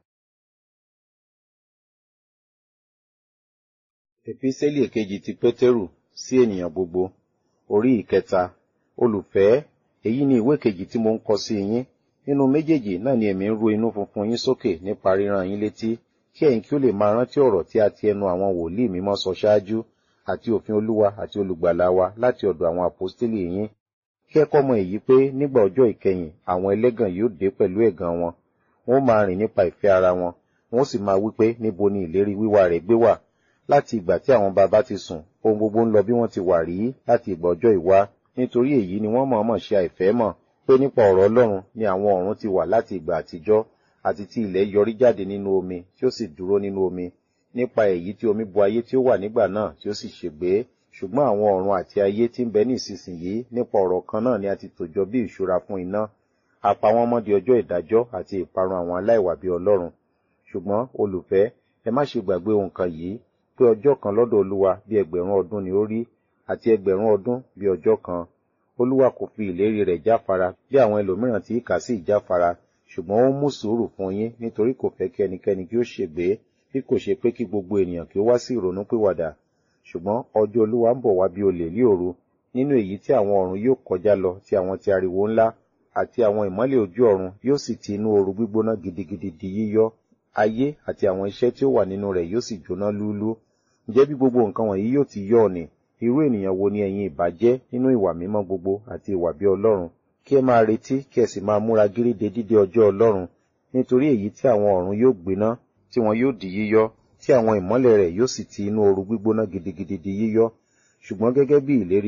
Èpísẹ́lì èkejì ti Pétérù sí ènìyàn gbogbo, orí ìkẹta. Olùfẹ́, èyí ni ìwé kejì tí mo ń kọ sí yín. Nínú méjèèjì náà ni èmi ń ru inú funfun yín sókè nípa ríran yín létí, kí ẹ̀yin kí ó lè máa rántí ọ̀rọ̀ tí a ti ẹnu àwọn wòlíì mímọ́ sọ ṣáájú, àti òfin Olúwa àti olùgbàlà wa láti ọ̀dọ̀ àwọn àpọ́stélì yín. Kí ẹ kọ́ mọ̀ èyí pé nígbà ọjọ́ ìkẹyìn àwọn ẹlẹ́gàn yóò dé pẹ̀lú ẹ̀gàn wọn. Wọ́n máa rìn nípa ìfẹ́ ara wọn, wọ́n sì máa wí pé níbo ni ìlérí wíwá rẹ̀ gbé wà. Láti ìgbà tí àwọn baba ti sùn, ohun gbogbo ń lọ bí wọ́n ti wà rí láti ìgbà ọjọ́ ìwá. Nítorí èyí ni wọ́n mọ̀ọ́mọ̀ ṣe àìfẹ́ mọ̀ pé nípa ọ̀rọ̀ Ọlọ́run ni àwọn ọ̀run ti wà láti ìgbà àtijọ́, àti tí ilẹ̀ yọrí jáde nínú omi tí ó sì dúró nínú omi, nípa èyí tí omi bo ayé tí ó wà nígbà náà tí ó sì ṣègbé. Ṣùgbọ́n àwọn ọ̀run àti ayé tí ń bẹ ní ìsinsìnyí nípa ọ̀rọ̀ kan náà ni a ti tò jọ bí ìṣúra fún iná. A pa wọ́n mọ́ di ọjọ́ ìdájọ́ àti ìparun àwọn aláìwà bí Ọlọ́run. Ṣùgbọ́n olùfẹ́, ẹ má ṣe gbàgbé ohun kan yìí, pé ọjọ́ kan lọ́dọ̀ Olúwa bí ẹgbẹ̀rún ọdún ni ó rí, àti ẹgbẹ̀rún ọdún bí ọjọ́ kan. Olúwa kò fi ìlérí rẹ̀ jáfara bí àwọn ẹlòmíràn tí kà sí ìjáfara, ṣùgbọ́n ó mú sùúrù fún yín nítorí kò fẹ́ kí ẹnikẹ́ni kí ó ṣègbé, bí kò ṣe pé kí gbogbo ènìyàn kí ó wá sí ìrònúpìwàdà. Ṣùgbọ́n ọjọ́ Olúwa ń bọ̀ wá bí olè ní òru, nínú èyí tí àwọn ọ̀run yóò kọjá lọ ti àwọn ti ariwo ńlá, àti àwọn ìmọ́lẹ̀ ojú ọ̀run yóò sì ti inú ooru gbígbóná gidigidi di yíyọ́. Ayé àti àwọn iṣẹ́ tí ó wà nínú rẹ̀ yóò sì jóná lúúlú. Ǹjẹ́ bí gbogbo nǹkan wọ̀nyí yóò ti yọ́ ni, irú ènìyàn wo ni ẹ̀yin ìbá jẹ́ nínú ìwà mímọ́ gbogbo àti ìwà bí Ọlọ́run? Kí ẹ máa retí kí ẹ sì máa múra gírí de dídé ọjọ́ Ọlọ́run, nítorí èyí tí àwọn ọ̀run yóò gbiná, tí wọn yóò di yíyọ́, tí àwọn ìmọ́lẹ̀ rẹ̀ yóò sì ti inú ooru gbígbóná gidigidi di yíyọ́. Ṣùgbọ́n gẹ́gẹ́ bí ìlérí rẹ̀,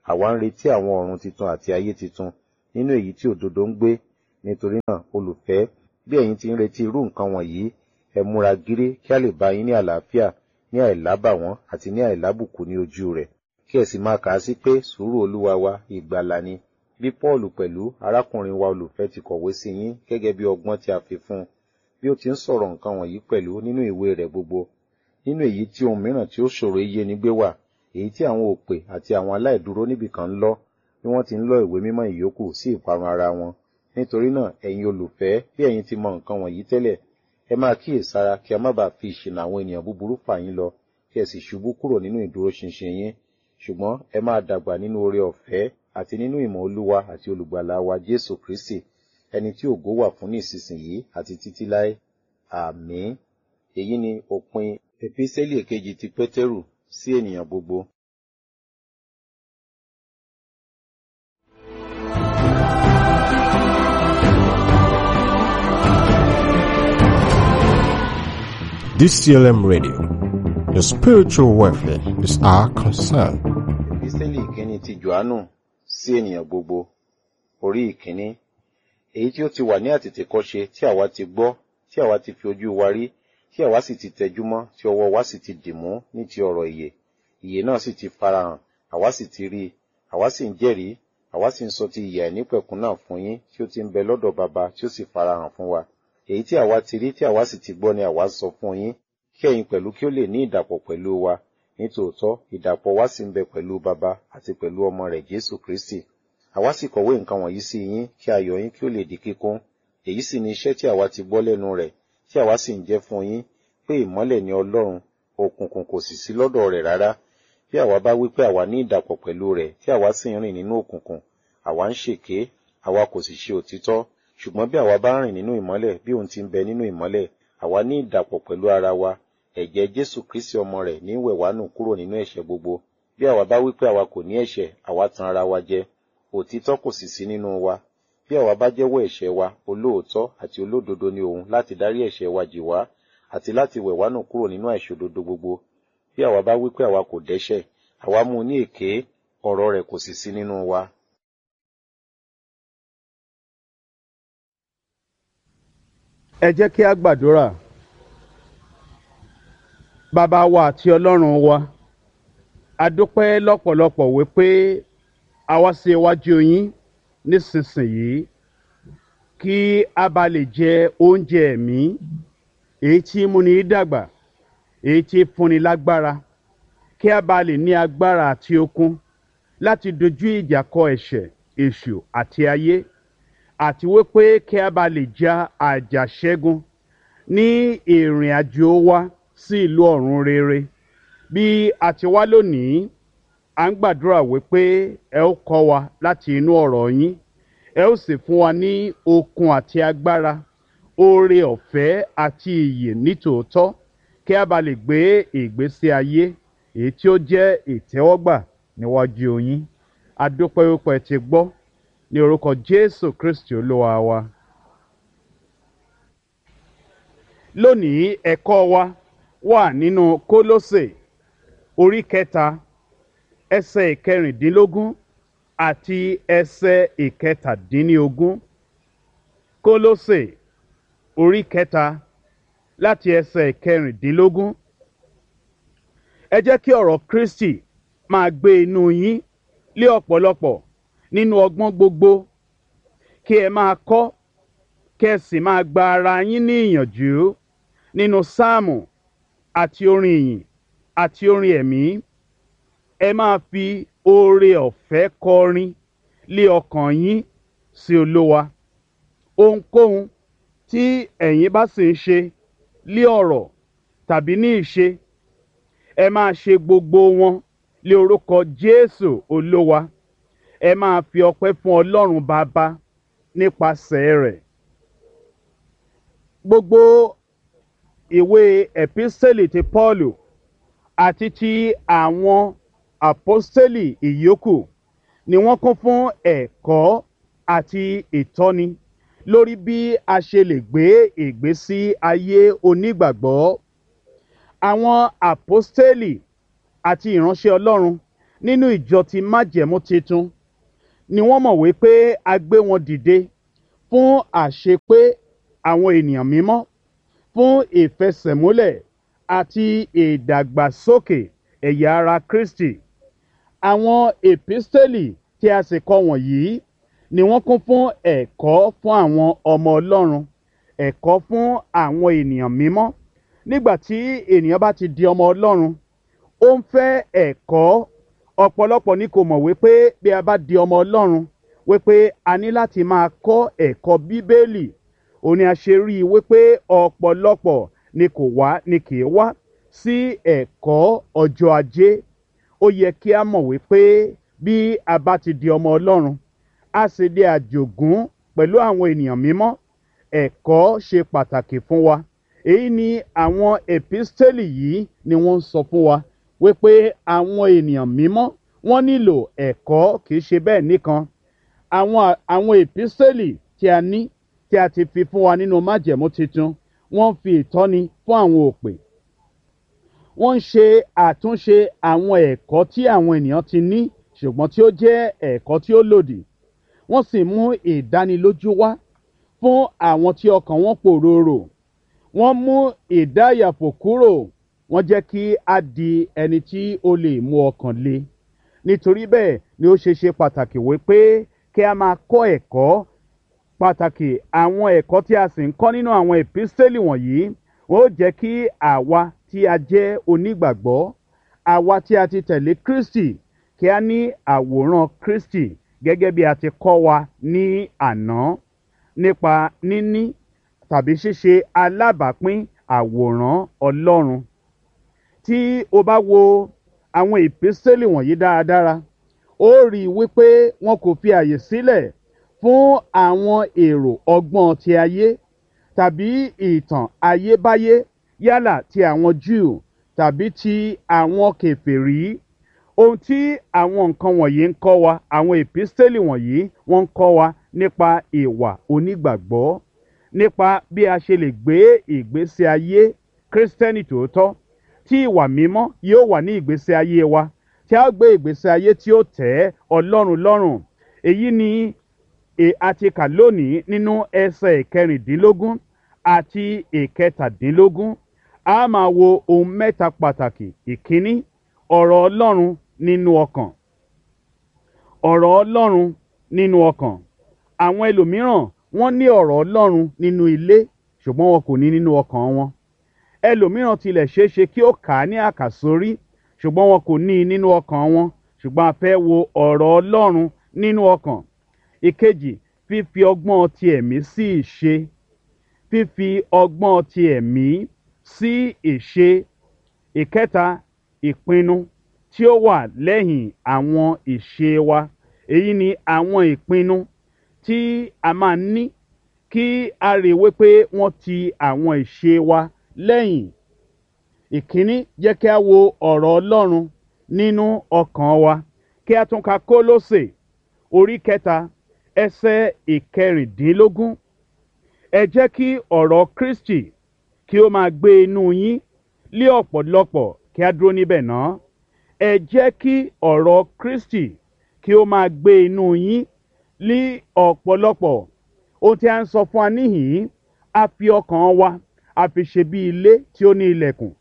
àwa ń retí àwọn ọ̀run titun àti ayé titun nínú èyí tí òdodo ń gbé. Nítorí náà, olùfẹ́, bí ẹ̀yin ti ń retí irú nǹkan wọ̀nyí, ẹ múra gírí kí a lè bá yín ní àlàáfíà, ní àìlábàwọ́n àti ní àìlábùkù ní ojú rẹ̀. Kí ẹ sì máa kà á sí pé sùúrù Olúwa wa ìgbàlà ni. Bí Pọ́ọ̀lù pẹ̀lú arákùnrin wa olùfẹ́ ti kọ̀wé sí yín gẹ́gẹ́ bí ọgbọ́n tí a fi fún un, bí ó ti ń sọ̀rọ̀ nǹkan wọ̀nyí pẹ̀lú nínú ìwé rẹ̀ gbogbo. Nínú èyí tí ohun mìíràn tí ó ṣòro iye ní gbé wà, èyí tí àwọn òpè àti àwọn aláìdúró níbìkan ń lọ, bí wọ́n ti ń lọ ìwé mímọ́ ìyókù sí ìparun ara wọn. Nítorí náà, ẹ̀yin olùfẹ́, bí ẹ̀yin ti mọ nǹkan wọ̀nyí tẹ́lẹ̀, ẹ máa kíyèsára kí a má bàa fi ìṣìnà àwọn ènìyàn búburú fà yín lọ, kí ẹ sì ṣubú kúrò nínú ìdúróṣinṣin yín. Ṣùgbọ́n ẹ máa dàgbà nínú oore ọ̀fẹ́ àti nínú ìmọ̀ Olúwa àti olùgbàlà wa Jésù Kristi, ẹni tí ògo wà fún ní ìsinsìnyí àti títí láé. Àmín. Èyí ni òpin Epísẹ́lì èkejì ti Pétérù sí ènìyàn gbogbo. D C L M Radio, your spiritual welfare is our concern. Epísẹ́lì ìkíní ti Jòhánù sí ènìyàn gbogbo, orí ìkíní. Èyí tí ó ti wà ní àtètèkọ́ṣe tí àwa ti gbọ́, tí àwa ti fi ojú wa rí, tí àwa sì ti tẹjúmọ́, tí ọwọ́ wa sì ti dìmú ní ti ọ̀rọ̀ ìyè. Ìyè náà sì ti farahàn, àwa sì ti rí i, àwa sì ń jẹ́rìí, àwa sì ń sọ ti ìyè àìnípẹ̀kun náà fún yín tí ó ti ń bẹ lọ́dọ̀ Baba tí ó sì farahàn fún wa. Èyí tí àwa ti rí tí àwa sì ti gbọ́ ni àwa sọ fún yín, kí ẹ̀yin pẹ̀lú kí ó lè ní ìdàpọ̀ pẹ̀lú wa. Nítòótọ́, ìdàpọ̀ wa sì ń bẹ pẹ̀lú Baba àti pẹ̀lú ọmọ rẹ̀ Jésù Kristi. Àwa sì kọ̀wé nǹkan wọ̀nyí sí yín kí ayọ̀ yín kí ó lè di kíkún. Èyí sì ni iṣẹ́ tí àwa ti gbọ́ lẹ́nu rẹ̀, tí àwa sì ń jẹ́ fún yín, pé ìmọ́lẹ̀ ni Ọlọ́run, òkùnkùn kò sì sí lọ́dọ̀ rẹ̀ rárá. Bí àwa bá wí pé àwa ní ìdàpọ̀ pẹ̀lú rẹ̀, tí àwa sì ń rìn nínú òkùnkùn, àwa ń ṣèké, àwa kò sì ṣe òtítọ́. Ṣùgbọ́n bí àwa bá rìn nínú ìmọ́lẹ̀ bí òun ti ń bẹ nínú ìmọ́lẹ̀, àwa ní ìdàpọ̀ pẹ̀lú ara wa. Ẹ̀jẹ̀ Jésù Kristi ọmọ rẹ̀ ní wẹ̀ wá nù kúrò nínú ẹ̀ṣẹ̀ gbogbo. Bí àwa bá wí pé àwa kò ní ẹ̀ṣẹ̀, àwa tan ara wa jẹ, òtítọ́ kò sì sí nínú wa. Bí àwa bá jẹ́wọ́ ẹ̀ṣẹ̀ wa, olóòótọ́ àti olódodo ni òun láti dárí ẹ̀ṣẹ̀ wa jì wá, àti láti wẹ̀ wá nù kúrò nínú àìṣòdodo gbogbo. Bí àwa bá wí pé àwa kò dẹ́ṣẹ̀, àwa mú un ní èké, ọ̀rọ̀ rẹ̀ kò sì sí nínú wa. Ẹ jẹ́ kí a gbàdúrà. Bàbá wa àti Ọlọ́run wa, a dúpẹ́ lọ́pọ̀lọpọ̀ wípé a wá sí iwájú yín nísinsìnyí kí a bá lè jẹ oúnjẹ ẹ̀mí, èyí tí múni dàgbà, èyí tí fúnni lágbára, kí a bá lè ní agbára àti okun láti dojú ìjà kọ ẹ̀ṣẹ̀, èṣù àti ayé, àti wípé kí a bá lè ja àjàṣẹ́gun ní ìrìn àjò wa sí ìlú ọ̀run rere. Bí a ti wá lónìí, à ń gbàdúrà wípé ẹ ó kọ́ wa láti inú ọ̀rọ̀ yín, ẹ ó sì fún wa ní okun àti agbára, oore ọ̀fẹ́ àti ìyè nítòótọ́, kí a bá lè gbé ìgbésí ayé èyí tí ó jẹ́ ìtẹ́wọ́gbà níwájú yín. A dúpẹ́ wípé ẹ ti gbọ́, ní orúkọ Jésù Kristi Olúwa wa. Lónìí, ẹ̀kọ́ wa wà nínú Kólósè orí kẹta, ẹsẹ̀ ìkẹrìndínlógún àti ẹsẹ̀ ìkẹtàdínlógún. Kólósè orí kẹta láti ẹsẹ̀ ìkẹrìndínlógún. Ẹ jẹ́ kí ọ̀rọ̀ Kristi máa gbé inú yín lé ọ̀pọ̀lọpọ̀ nínú ọgbọ́n gbogbo, kí ẹ máa kọ́, kí ẹ sì máa gba ara yín ní ìyànjú nínú sáàmù àti orin ìyìn àti orin ẹ̀mí. Ẹ máa fi oore ọ̀fẹ́ kọrin lé ọkàn yín sí Olúwa. Ohunkóhun tí ẹ̀yin bá sì ń ṣe lé ọ̀rọ̀ tàbí ní ìṣe, ẹ máa ṣe gbogbo wọn lé orúkọ Jésù Olúwa. Ẹ máa fi ọpẹ́ fún Ọlọ́run Baba nípasẹ̀ rẹ̀. Gbogbo ìwé ẹ̀písẹ́lì ti Pọ́ọ̀lù àti ti àwọn àpọ́stélì ìyókù ni wọ́n kún fún ẹ̀kọ́ àti ìtọ́ni lórí bí a ṣe lè gbé ìgbésí ayé onígbàgbọ́. Àwọn àpọ́stélì àti ìránṣẹ́ Ọlọ́run nínú ìjọ ti májẹ̀mú titun ni wọ́n mọ̀ wípé a gbé wọn dìde fún àṣepé àwọn ènìyàn mímọ́, fún ìfẹsẹ̀múlẹ̀ àti ìdàgbàsókè ẹ̀yà ara Kristi. Àwọn èpísítélì tí a sì kọ wọ̀nyí ni wọ́n kún fún ẹ̀kọ́ fún àwọn ọmọ Ọlọ́run, ẹ̀kọ́ fún àwọn ènìyàn mímọ́. Nígbà tí ènìyàn bá ti di ọmọ Ọlọ́run, ó ń fẹ́ ẹ̀kọ́. Ọ̀pọ̀lọpọ̀ ni kò mọ̀ wípé bí a bá di ọmọ Ọlọ́run wípé a ní láti máa kọ́ ẹ̀kọ́ Bíbélì. Ó ní a ṣe rí i wípé ọ̀pọ̀lọpọ̀ ni kò wá ni kì í wá sí ẹ̀kọ́ ọjọ́ ajé. Ó yẹ kí a mọ̀ wípé bí a bá ti di ọmọ Ọlọ́run, a sì di àjògún pẹ̀lú àwọn ènìyàn mímọ́. Ẹ̀kọ́ ṣe pàtàkì fún wa. Èyí ni àwọn èpísítélì yìí ni wọ́n ń sọ fún wa wípé àwọn ènìyàn mímọ́ wọ́n nílò ẹ̀kọ́, kì í ṣe bẹ́ẹ̀ nìkan. Àwọn àwọn èpísítélì tí a ní tí a ti fi fún wa nínú májẹ̀mú titun, wọ́n fi ìtọ́ni fún àwọn òpè. Wọ́n ń ṣe àtúnṣe àwọn ẹ̀kọ́ tí àwọn ènìyàn ti ní ṣùgbọ́n tí ó jẹ́ ẹ̀kọ́ tí ó lòdì. Wọ́n sì mú ìdánilójú wá fún àwọn tí ọkàn wọn pòròrò. Wọ́n mú ìdáyàfò kúrò. Wọ́n jẹ́ kí a di ẹni tí ó lè mú ọkàn le. Nítorí bẹ́ẹ̀ ni ó ṣe ṣe pàtàkì wípé kí a máa kọ́ ẹ̀kọ́ pàtàkì. Àwọn ẹ̀kọ́ tí a sì ń kọ́ nínú àwọn èpísítélì wọ̀nyí wọ́n ó jẹ́ kí àwa tí a jẹ́ onígbàgbọ́, àwa tí a ti tẹ̀lé Kristi, kí a ní àwòrán Kristi gẹ́gẹ́ bí a ti kọ́ wa ní àná nípa níní tàbí ṣíṣe alábàápín àwòrán Ọlọ́run. Tí o bá wo àwọn èpísítélì wọ̀nyí dáradára, ó rí i wípé wọn kò fi àyè sílẹ̀ fún àwọn èrò ọgbọ́n ti ayé tàbí ìtàn ayébáyé, yálà ti àwọn Júù tàbí ti àwọn kèfèrí. Ohun tí àwọn nǹkan wọ̀nyí ń kọ́ wa, àwọn èpísítélì wọ̀nyí wọ́n ń kọ́ wa nípa ìwà onígbàgbọ́, nípa bí a ṣe lè gbé ìgbésí ayé Kristẹni tòótọ́, tí ìwà mímọ́ yóò wà ní ìgbésí ayé wa, tí a gbé ìgbésí ayé tí ó tẹ́ Ọlọ́run lọ́rùn. Èyí ni a ti kà lónìí nínú ẹsẹ̀ ìkẹrìndínlógún àti ìkẹtàdínlógún. A máa wo ohun mẹ́ta pàtàkì. Ìkíní, ọ̀rọ̀ Ọlọ́run nínú ọkàn. Ọ̀rọ̀ Ọlọ́run nínú ọkàn. Àwọn ẹlòmíràn wọ́n ní ọ̀rọ̀ Ọlọ́run nínú ilé ṣùgbọ́n wọn kò ní nínú ọkàn wọn. Ẹlòmíràn tilẹ̀ ṣeé ṣe kí ó kà á ní àkàsórí ṣùgbọ́n wọn kò ní nínú ọkàn wọn. Ṣùgbọ́n a fẹ́ wo ọ̀rọ̀ Ọlọ́run nínú ọkàn. Ìkejì, fífi ọgbọ́n ti ẹ̀mí sí ìṣe. Fífi ọgbọ́n ti ẹ̀mí sí ìṣe. Ìkẹta, ìpinnu tí ó wà lẹ́yìn àwọn ìṣe wa. Èyí ni àwọn ìpinnu tí a máa ní kí a rí wípé wọ́n ti àwọn ìṣe wa lẹ́yìn. Ìkíní, jẹ́ kí a wo ọ̀rọ̀ Ọlọ́run nínú ọkàn wa. Kí a tún ka Kólósè orí kẹta ẹsẹ̀ ìkẹrìndínlógún. Ẹ jẹ́ kí ọ̀rọ̀ Kristi kí ó máa gbé inú yín lé ọ̀pọ̀lọpọ̀. Kí a dúró níbẹ̀ náà. Ẹ jẹ́ kí ọ̀rọ̀ Kristi kí ó máa gbé inú yín lé ọ̀pọ̀lọpọ̀. Ohun tí a ń sọ fún wa níhìn-ín, a fi ọkàn wa a fi ṣe bí ilé tí ó ní ilẹ̀kùn.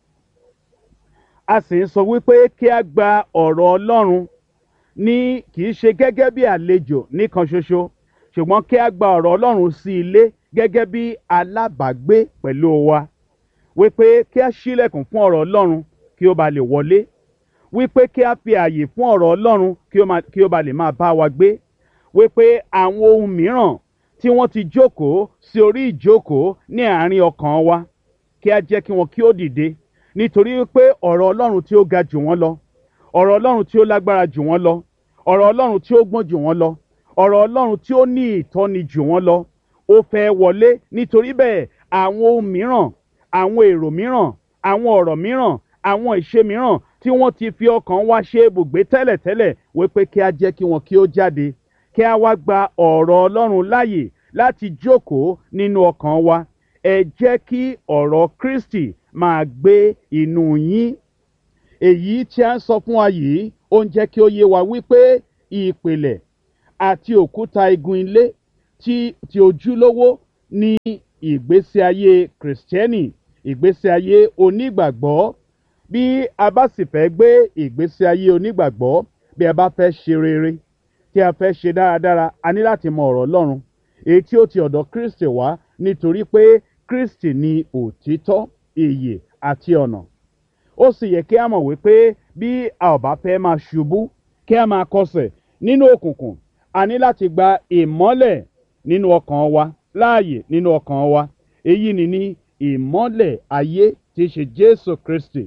A sì ń sọ wípé kí a gba ọ̀rọ̀ Ọlọ́run ní kì í ṣe gẹ́gẹ́ bí àlejò nìkan ṣoṣo, ṣùgbọ́n kí a gba ọ̀rọ̀ Ọlọ́run sí ilé gẹ́gẹ́ bí alábàágbé pẹ̀lú wa. Wípé kí a ṣílẹ̀kùn fún ọ̀rọ̀ Ọlọ́run kí ó ba lè wọlé. Wípé kí a fi àyè fún ọ̀rọ̀ Ọlọ́run kí ó ba lè máa bá wa gbé. Wípé àwọn ohun mìíràn tí wọ́n ti jókòó sí orí ìjókòó ní àárín ọkàn wa, kí a jẹ́ kí wọn kí ó dìde. Nítorí pé ọ̀rọ̀ Ọlọ́run tí ó ga jù wọ́n lọ, ọ̀rọ̀ Ọlọ́run tí ó lágbára jù wọ́n lọ, ọ̀rọ̀ Ọlọ́run tí ó gbọ́n jù wọ́n lọ, ọ̀rọ̀ Ọlọ́run tí ó ní ìtọ́ni jù wọ́n lọ, ó fẹ́ wọlé. Nítorí bẹ́ẹ̀ àwọn ohun mìíràn, àwọn èrò mìíràn, àwọn ọ̀rọ̀ mìíràn, àwọn ìṣe mìíràn tí wọ́n ti fi ọkàn wa ṣe ibùgbé tẹ́lẹ̀tẹ́lẹ̀, wípé kí a jẹ́ kí wọn kí ó jáde. Kí a wá gba ọ̀rọ̀ Ọlọ́run láàyè láti jókòó nínú ọkàn wa. Ẹ jẹ́ kí ọ̀rọ̀ Kristi máa gbé inú yín. Èyí tí a ń sọ fún wa yìí ó ń jẹ́ kí ó yé wa wípé ìpìlẹ̀ àti òkúta igun ilé tí ti ojúlówó ní ìgbésí ayé kìrìsìtẹ́nì, ìgbésí ayé onígbàgbọ́. Bí a bá sì fẹ́ gbé ìgbésí ayé onígbàgbọ́, bí a bá fẹ́ ṣe rere, tí a fẹ́ ṣe dáradára, a ní láti mọ ọ̀rọ̀ Ọlọ́run èyí tí ó ti ọ̀dọ̀ Kristi wá, nítorí pé Kristi ni òtítọ́, ìyè àti ọ̀nà. Ó sì yẹ kí a mọ̀ wípé bí a ò bá fẹ́ máa ṣubú, kí a máa kọsẹ̀ nínú òkùnkùn, a ní láti gba ìmọ́lẹ̀ nínú ọkàn wa, láàyè nínú ọkàn wa. Èyí ni ní ìmọ́lẹ̀ ayé tí í ṣe Jésù Kristi.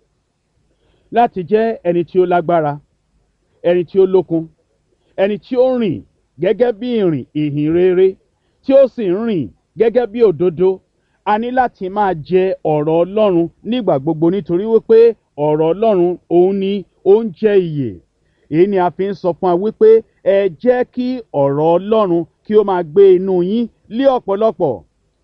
Láti jẹ́ ẹni tí ó lágbára, ẹni tí ó lókun, ẹni tí ó rìn gẹ́gẹ́ bí ìrìn ìhìn rere, tí ó sì ń rìn gẹ́gẹ́ bí òdodo, a ní láti máa jẹ ọ̀rọ̀ Ọlọ́run nígbà gbogbo, nítorí wípé ọ̀rọ̀ Ọlọ́run òun ni ó ń jẹ́ ìyè. Èyí ni a fi ń sọ fún wa wípé ẹ jẹ́ kí ọ̀rọ̀ Ọlọ́run kí ó máa gbé inú yín lé ọ̀pọ̀lọpọ̀.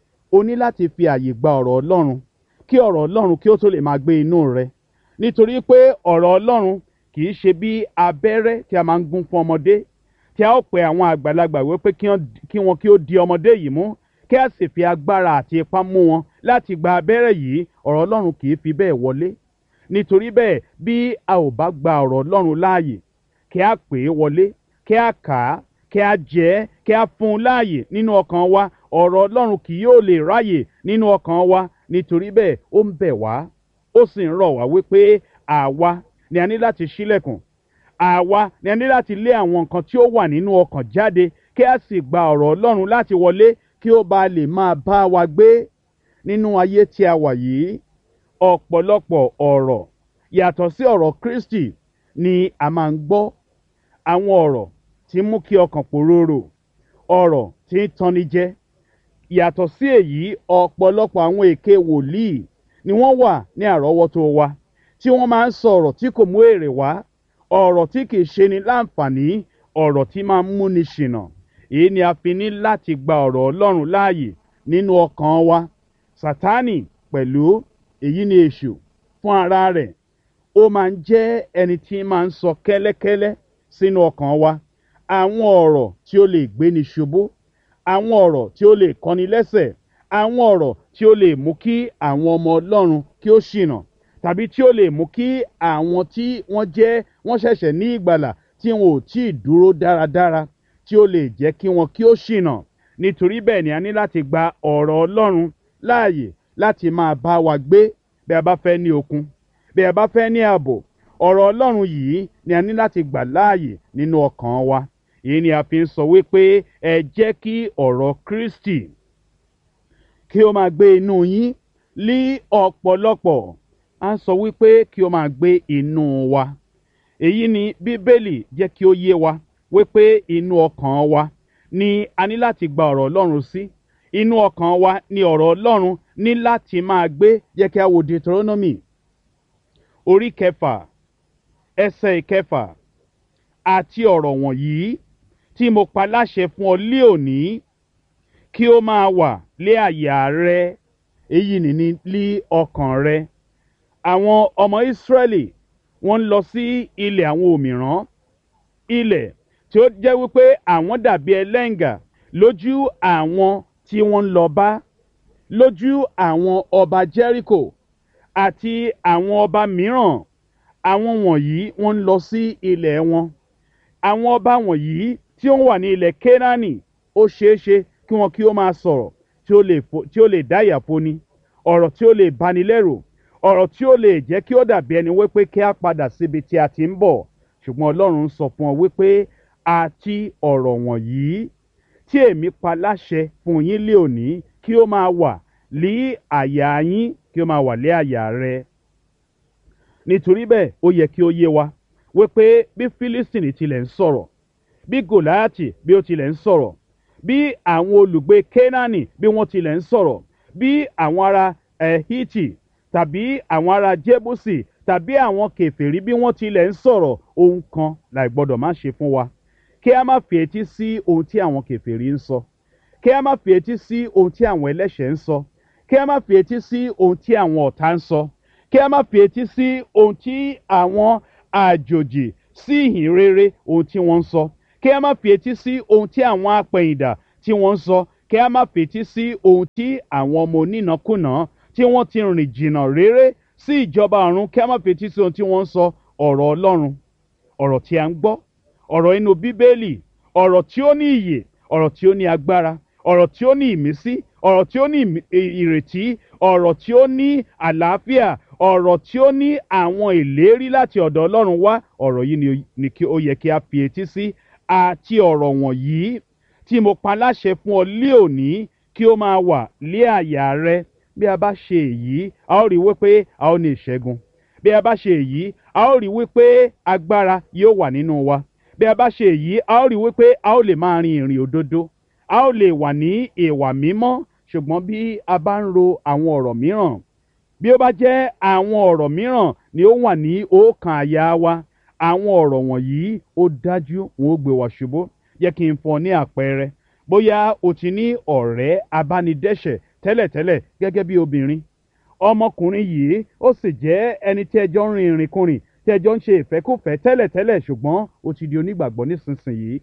O ní láti fi àyè gba ọ̀rọ̀ Ọlọ́run kí ọ̀rọ̀ Ọlọ́run kí ó tó lè máa gbé inú rẹ. Nítorí pé ọ̀rọ̀ Ọlọ́run kì í ṣe bí abẹ́rẹ́ tí a máa ń gún fún ọmọdé, tí a ó pe àwọn àgbàlagbà wípé kí wọn kí ó di ọmọdé yìí mú, kí a sì fi agbára àti ipá mú wọn láti gba abẹ́rẹ́ yìí. Ọ̀rọ̀ Ọlọ́run kì í fi bẹ́ẹ̀ wọlé. Nítorí bẹ́ẹ̀, bí a ò bá gba ọ̀rọ̀ Ọlọ́run láàyè, kí a pè é wọlé, kí a kà á, kí a jẹ ẹ́, kí a fún un láàyè nínú ọkàn wa, ọ̀rọ̀ Ọlọ́run kì yóò lè ráyè nínú ọkàn wa. Nítorí bẹ́ẹ̀, ó ń bẹ̀ wá, ó sì ń rọ̀ wá wípé àwa ni a ní láti ṣílẹ̀kùn, àwa ni a ní láti lé àwọn nǹkan tí ó wà nínú ọkàn jáde, kí a sì gba ọ̀rọ̀ Ọlọ́run láti wọlé, kí ó bá lè máa bá wa gbé nínú ayé tí a wà yìí. Ọ̀pọ̀lọpọ̀ ọ̀rọ̀ yàtọ̀ sí ọ̀rọ̀ Kristi ni a máa ń gbọ́. Àwọn ọ̀rọ̀ tí mú kí ọkàn pòróró, ọ̀rọ̀ tí ń tanni jẹ. Yàtọ̀ sí èyí, ọ̀pọ̀lọpọ̀ àwọn èké wòlíì ni wọ́n wà ní àrọ́wọ́tó wa, tí wọ́n máa ń sọ ọ̀rọ̀ tí kò mú èrè wá, ọ̀rọ̀ tí kìí ṣe ni láǹfààní, ọ̀rọ̀ tí máa ń múni ṣìnà. Èyí ni a fi ní láti gba ọ̀rọ̀ Ọlọ́run láàyè nínú ọkàn wa. Sátánì pẹ̀lú, èyí ni èṣù fún ara rẹ̀, ó máa ń jẹ́ ẹni tí máa ń sọ kẹ́lẹ́kẹ́lẹ́ sínú ọkàn wa àwọn ọ̀rọ̀ tí ó lè gbéni ṣubú, àwọn ọ̀rọ̀ tí ó lè kọni lẹ́sẹ̀, àwọn ọ̀rọ̀ tí ó lè mú kí àwọn ọmọ Ọlọ́run kí ó ṣìnà, tàbí tí ó lè mú kí àwọn tí wọ́n jẹ́ wọ́n ṣẹ̀ṣẹ̀ ní ìgbàlà tí wọn ò tí ì dúró dáradára, tí ó lè jẹ́ kí wọn kí ó ṣìnà. Nítorí bẹ́ẹ̀ ni a ní láti gba ọ̀rọ̀ Ọlọ́run láàyè láti máa bá wa gbé bí a bá fẹ́ ní okun, bí a bá fẹ́ ní ààbò. Ọ̀rọ̀ Ọlọ́run yìí ni a ní láti gbà láàyè nínú ọkàn wa. Èyí ni a fi ń sọ wípé ẹ jẹ́ kí ọ̀rọ̀ Kristi kí ó máa gbé inú yín lí ọ̀pọ̀lọpọ̀. A ń sọ wípé kí ó máa gbé inú wa. Èyí ni Bíbélì jẹ́ kí ó yé wa wípé inú ọkàn wa ni a ní láti gba ọ̀rọ̀ Ọlọ́run sí. Inú ọkàn wa ni ọ̀rọ̀ Ọlọ́run ní láti máa gbé. Jẹ́ kí a wo Deuteronomy orí kẹfà ẹsẹ̀ ìkẹfà. Àti ọ̀rọ̀ wọ̀nyí tí mo pa láṣẹ fún ọ lé òní kí ó máa wà lé àyà rẹ. Èyí ni ní lí ọkàn rẹ. Àwọn ọmọ Ísírẹ́lì wọ́n ń lọ sí ilẹ̀ àwọn òmìrán, ilẹ̀ tí ó jẹ́ wípé àwọn dàbí ẹlẹ́ǹgà lójú àwọn tí wọ́n ń lọ bá, lójú àwọn ọba Jẹ́ríkò àti àwọn ọba mìíràn. Àwọn wọ̀nyí wọ́n ń lọ sí ilẹ̀ wọn. Àwọn ọba wọ̀nyí tí ó wà ní ilẹ̀ Kénáánì, ó ṣeéṣe kí wọn kí ó máa sọ̀rọ̀ tí ó lè tí ó lè dá ìyà foni, ọ̀rọ̀ tí ó lè bani lẹ́rù, ọ̀rọ̀ tí ó lè jẹ́ kí ó dàbí ẹni wípé kí a padà síbi tí a ti ń bọ̀. Ṣùgbọ́n Ọlọ́run sọ fún ọ wípé àti ọ̀rọ̀ wọ̀nyí tí èmi pa láṣẹ fún yín lé òní kí ó máa wà lé àyà yín, kí ó máa wà lé àyà rẹ. Nítorí bẹ́ẹ̀ ó yẹ kí ó yé wa wípé bí Fílístìnì tilẹ̀ ń sọ̀rọ̀, bí Gòláyátì bí ó tilẹ̀ ń sọ̀rọ̀, bí àwọn olùgbé Kénáánì bí wọ́n tilẹ̀ ń sọ̀rọ̀, bí àwọn ará Hítì tàbí àwọn ará Jébúsì tàbí àwọn kèfèrí bí wọ́n tilẹ̀ ń sọ̀rọ̀, ohun kan láì gbọ́dọ̀ má ṣe fún wa: kí a má fi etí sí ohun tí àwọn kèfèrí ń sọ, kí a má fi etí sí ohun tí àwọn ẹlẹ́ṣẹ̀ ń sọ, kí a má fi etí sí ohun tí àwọn ọ̀tá ń sọ, kí a má fi etí sí ohun tí àwọn àjòjì sí ìhìn rere ohun tí wọ́n ń sọ, kí a má fi etí sí ohun tí àwọn apẹ̀yìndà tí wọ́n ń sọ, kí a má fi etí sí ohun tí àwọn ọmọ onínàkúnà tí wọ́n ti rìn jìnnà réré sí ìjọba ọ̀run, kí a má fi etí sí ohun tí wọ́n ń sọ. Ọ̀rọ̀ Ọlọ́run, ọ̀rọ̀ tí a ń gbọ́, ọ̀rọ̀ inú Bíbélì, ọ̀rọ̀ tí ó ní ìyè, ọ̀rọ̀ tí ó ní agbára, ọ̀rọ̀ tí ó ní ìmísí, ọ̀rọ̀ tí ó ní ìrètí, ọ̀rọ̀ tí ó ní àlàáfíà, ọ̀rọ̀ tí ó ní àwọn ìlérí láti ọ̀dọ̀ Ọlọ́run wá. Ọ̀rọ̀ yìí ni kí ó yẹ kí a fi etí sí, àti ọ̀rọ̀ wọ̀nyí tí mo pa láṣẹ fún ọ lé òní kí ó máa wà lé àyà rẹ. Bí a bá ṣe èyí, a ó rí wípé a ó ní ìṣẹ́gun. Bí a bá ṣe èyí, a ó rí wípé agbára yóò wà nínú wa. Bí a bá ṣe èyí, a ó rí wípé a ó lè máa rin ìrìn òdodo, a ó lè wà ní ìwà mímọ́. Ṣùgbọ́n bí a bá ń ro àwọn ọ̀rọ̀ mìíràn, bí ó bá jẹ́ àwọn ọ̀rọ̀ mìíràn ni ó wà ní ọkàn àyà wa, àwọn ọ̀rọ̀ wọ̀nyí ó dájú wọn ó gbé wa ṣubú. Jẹ́ kí n fún ọ ní àpẹẹrẹ. Bóyá o ti ní ọ̀rẹ́ abánidẹ́ṣẹ̀ tẹ́lẹ̀tẹ́lẹ̀ gẹ́gẹ́ bí obìnrin. Ọmọkùnrin yìí ó sì jẹ́ ẹni tí ẹjọ́ ń rin ìrìnkúrìn, tí ẹjọ́ ń ṣe ìfẹ́kùfẹ́ tẹ́lẹ̀tẹ́lẹ̀, ṣùgbọ́n o ti di onígbàgbọ́ nísinsìnyí.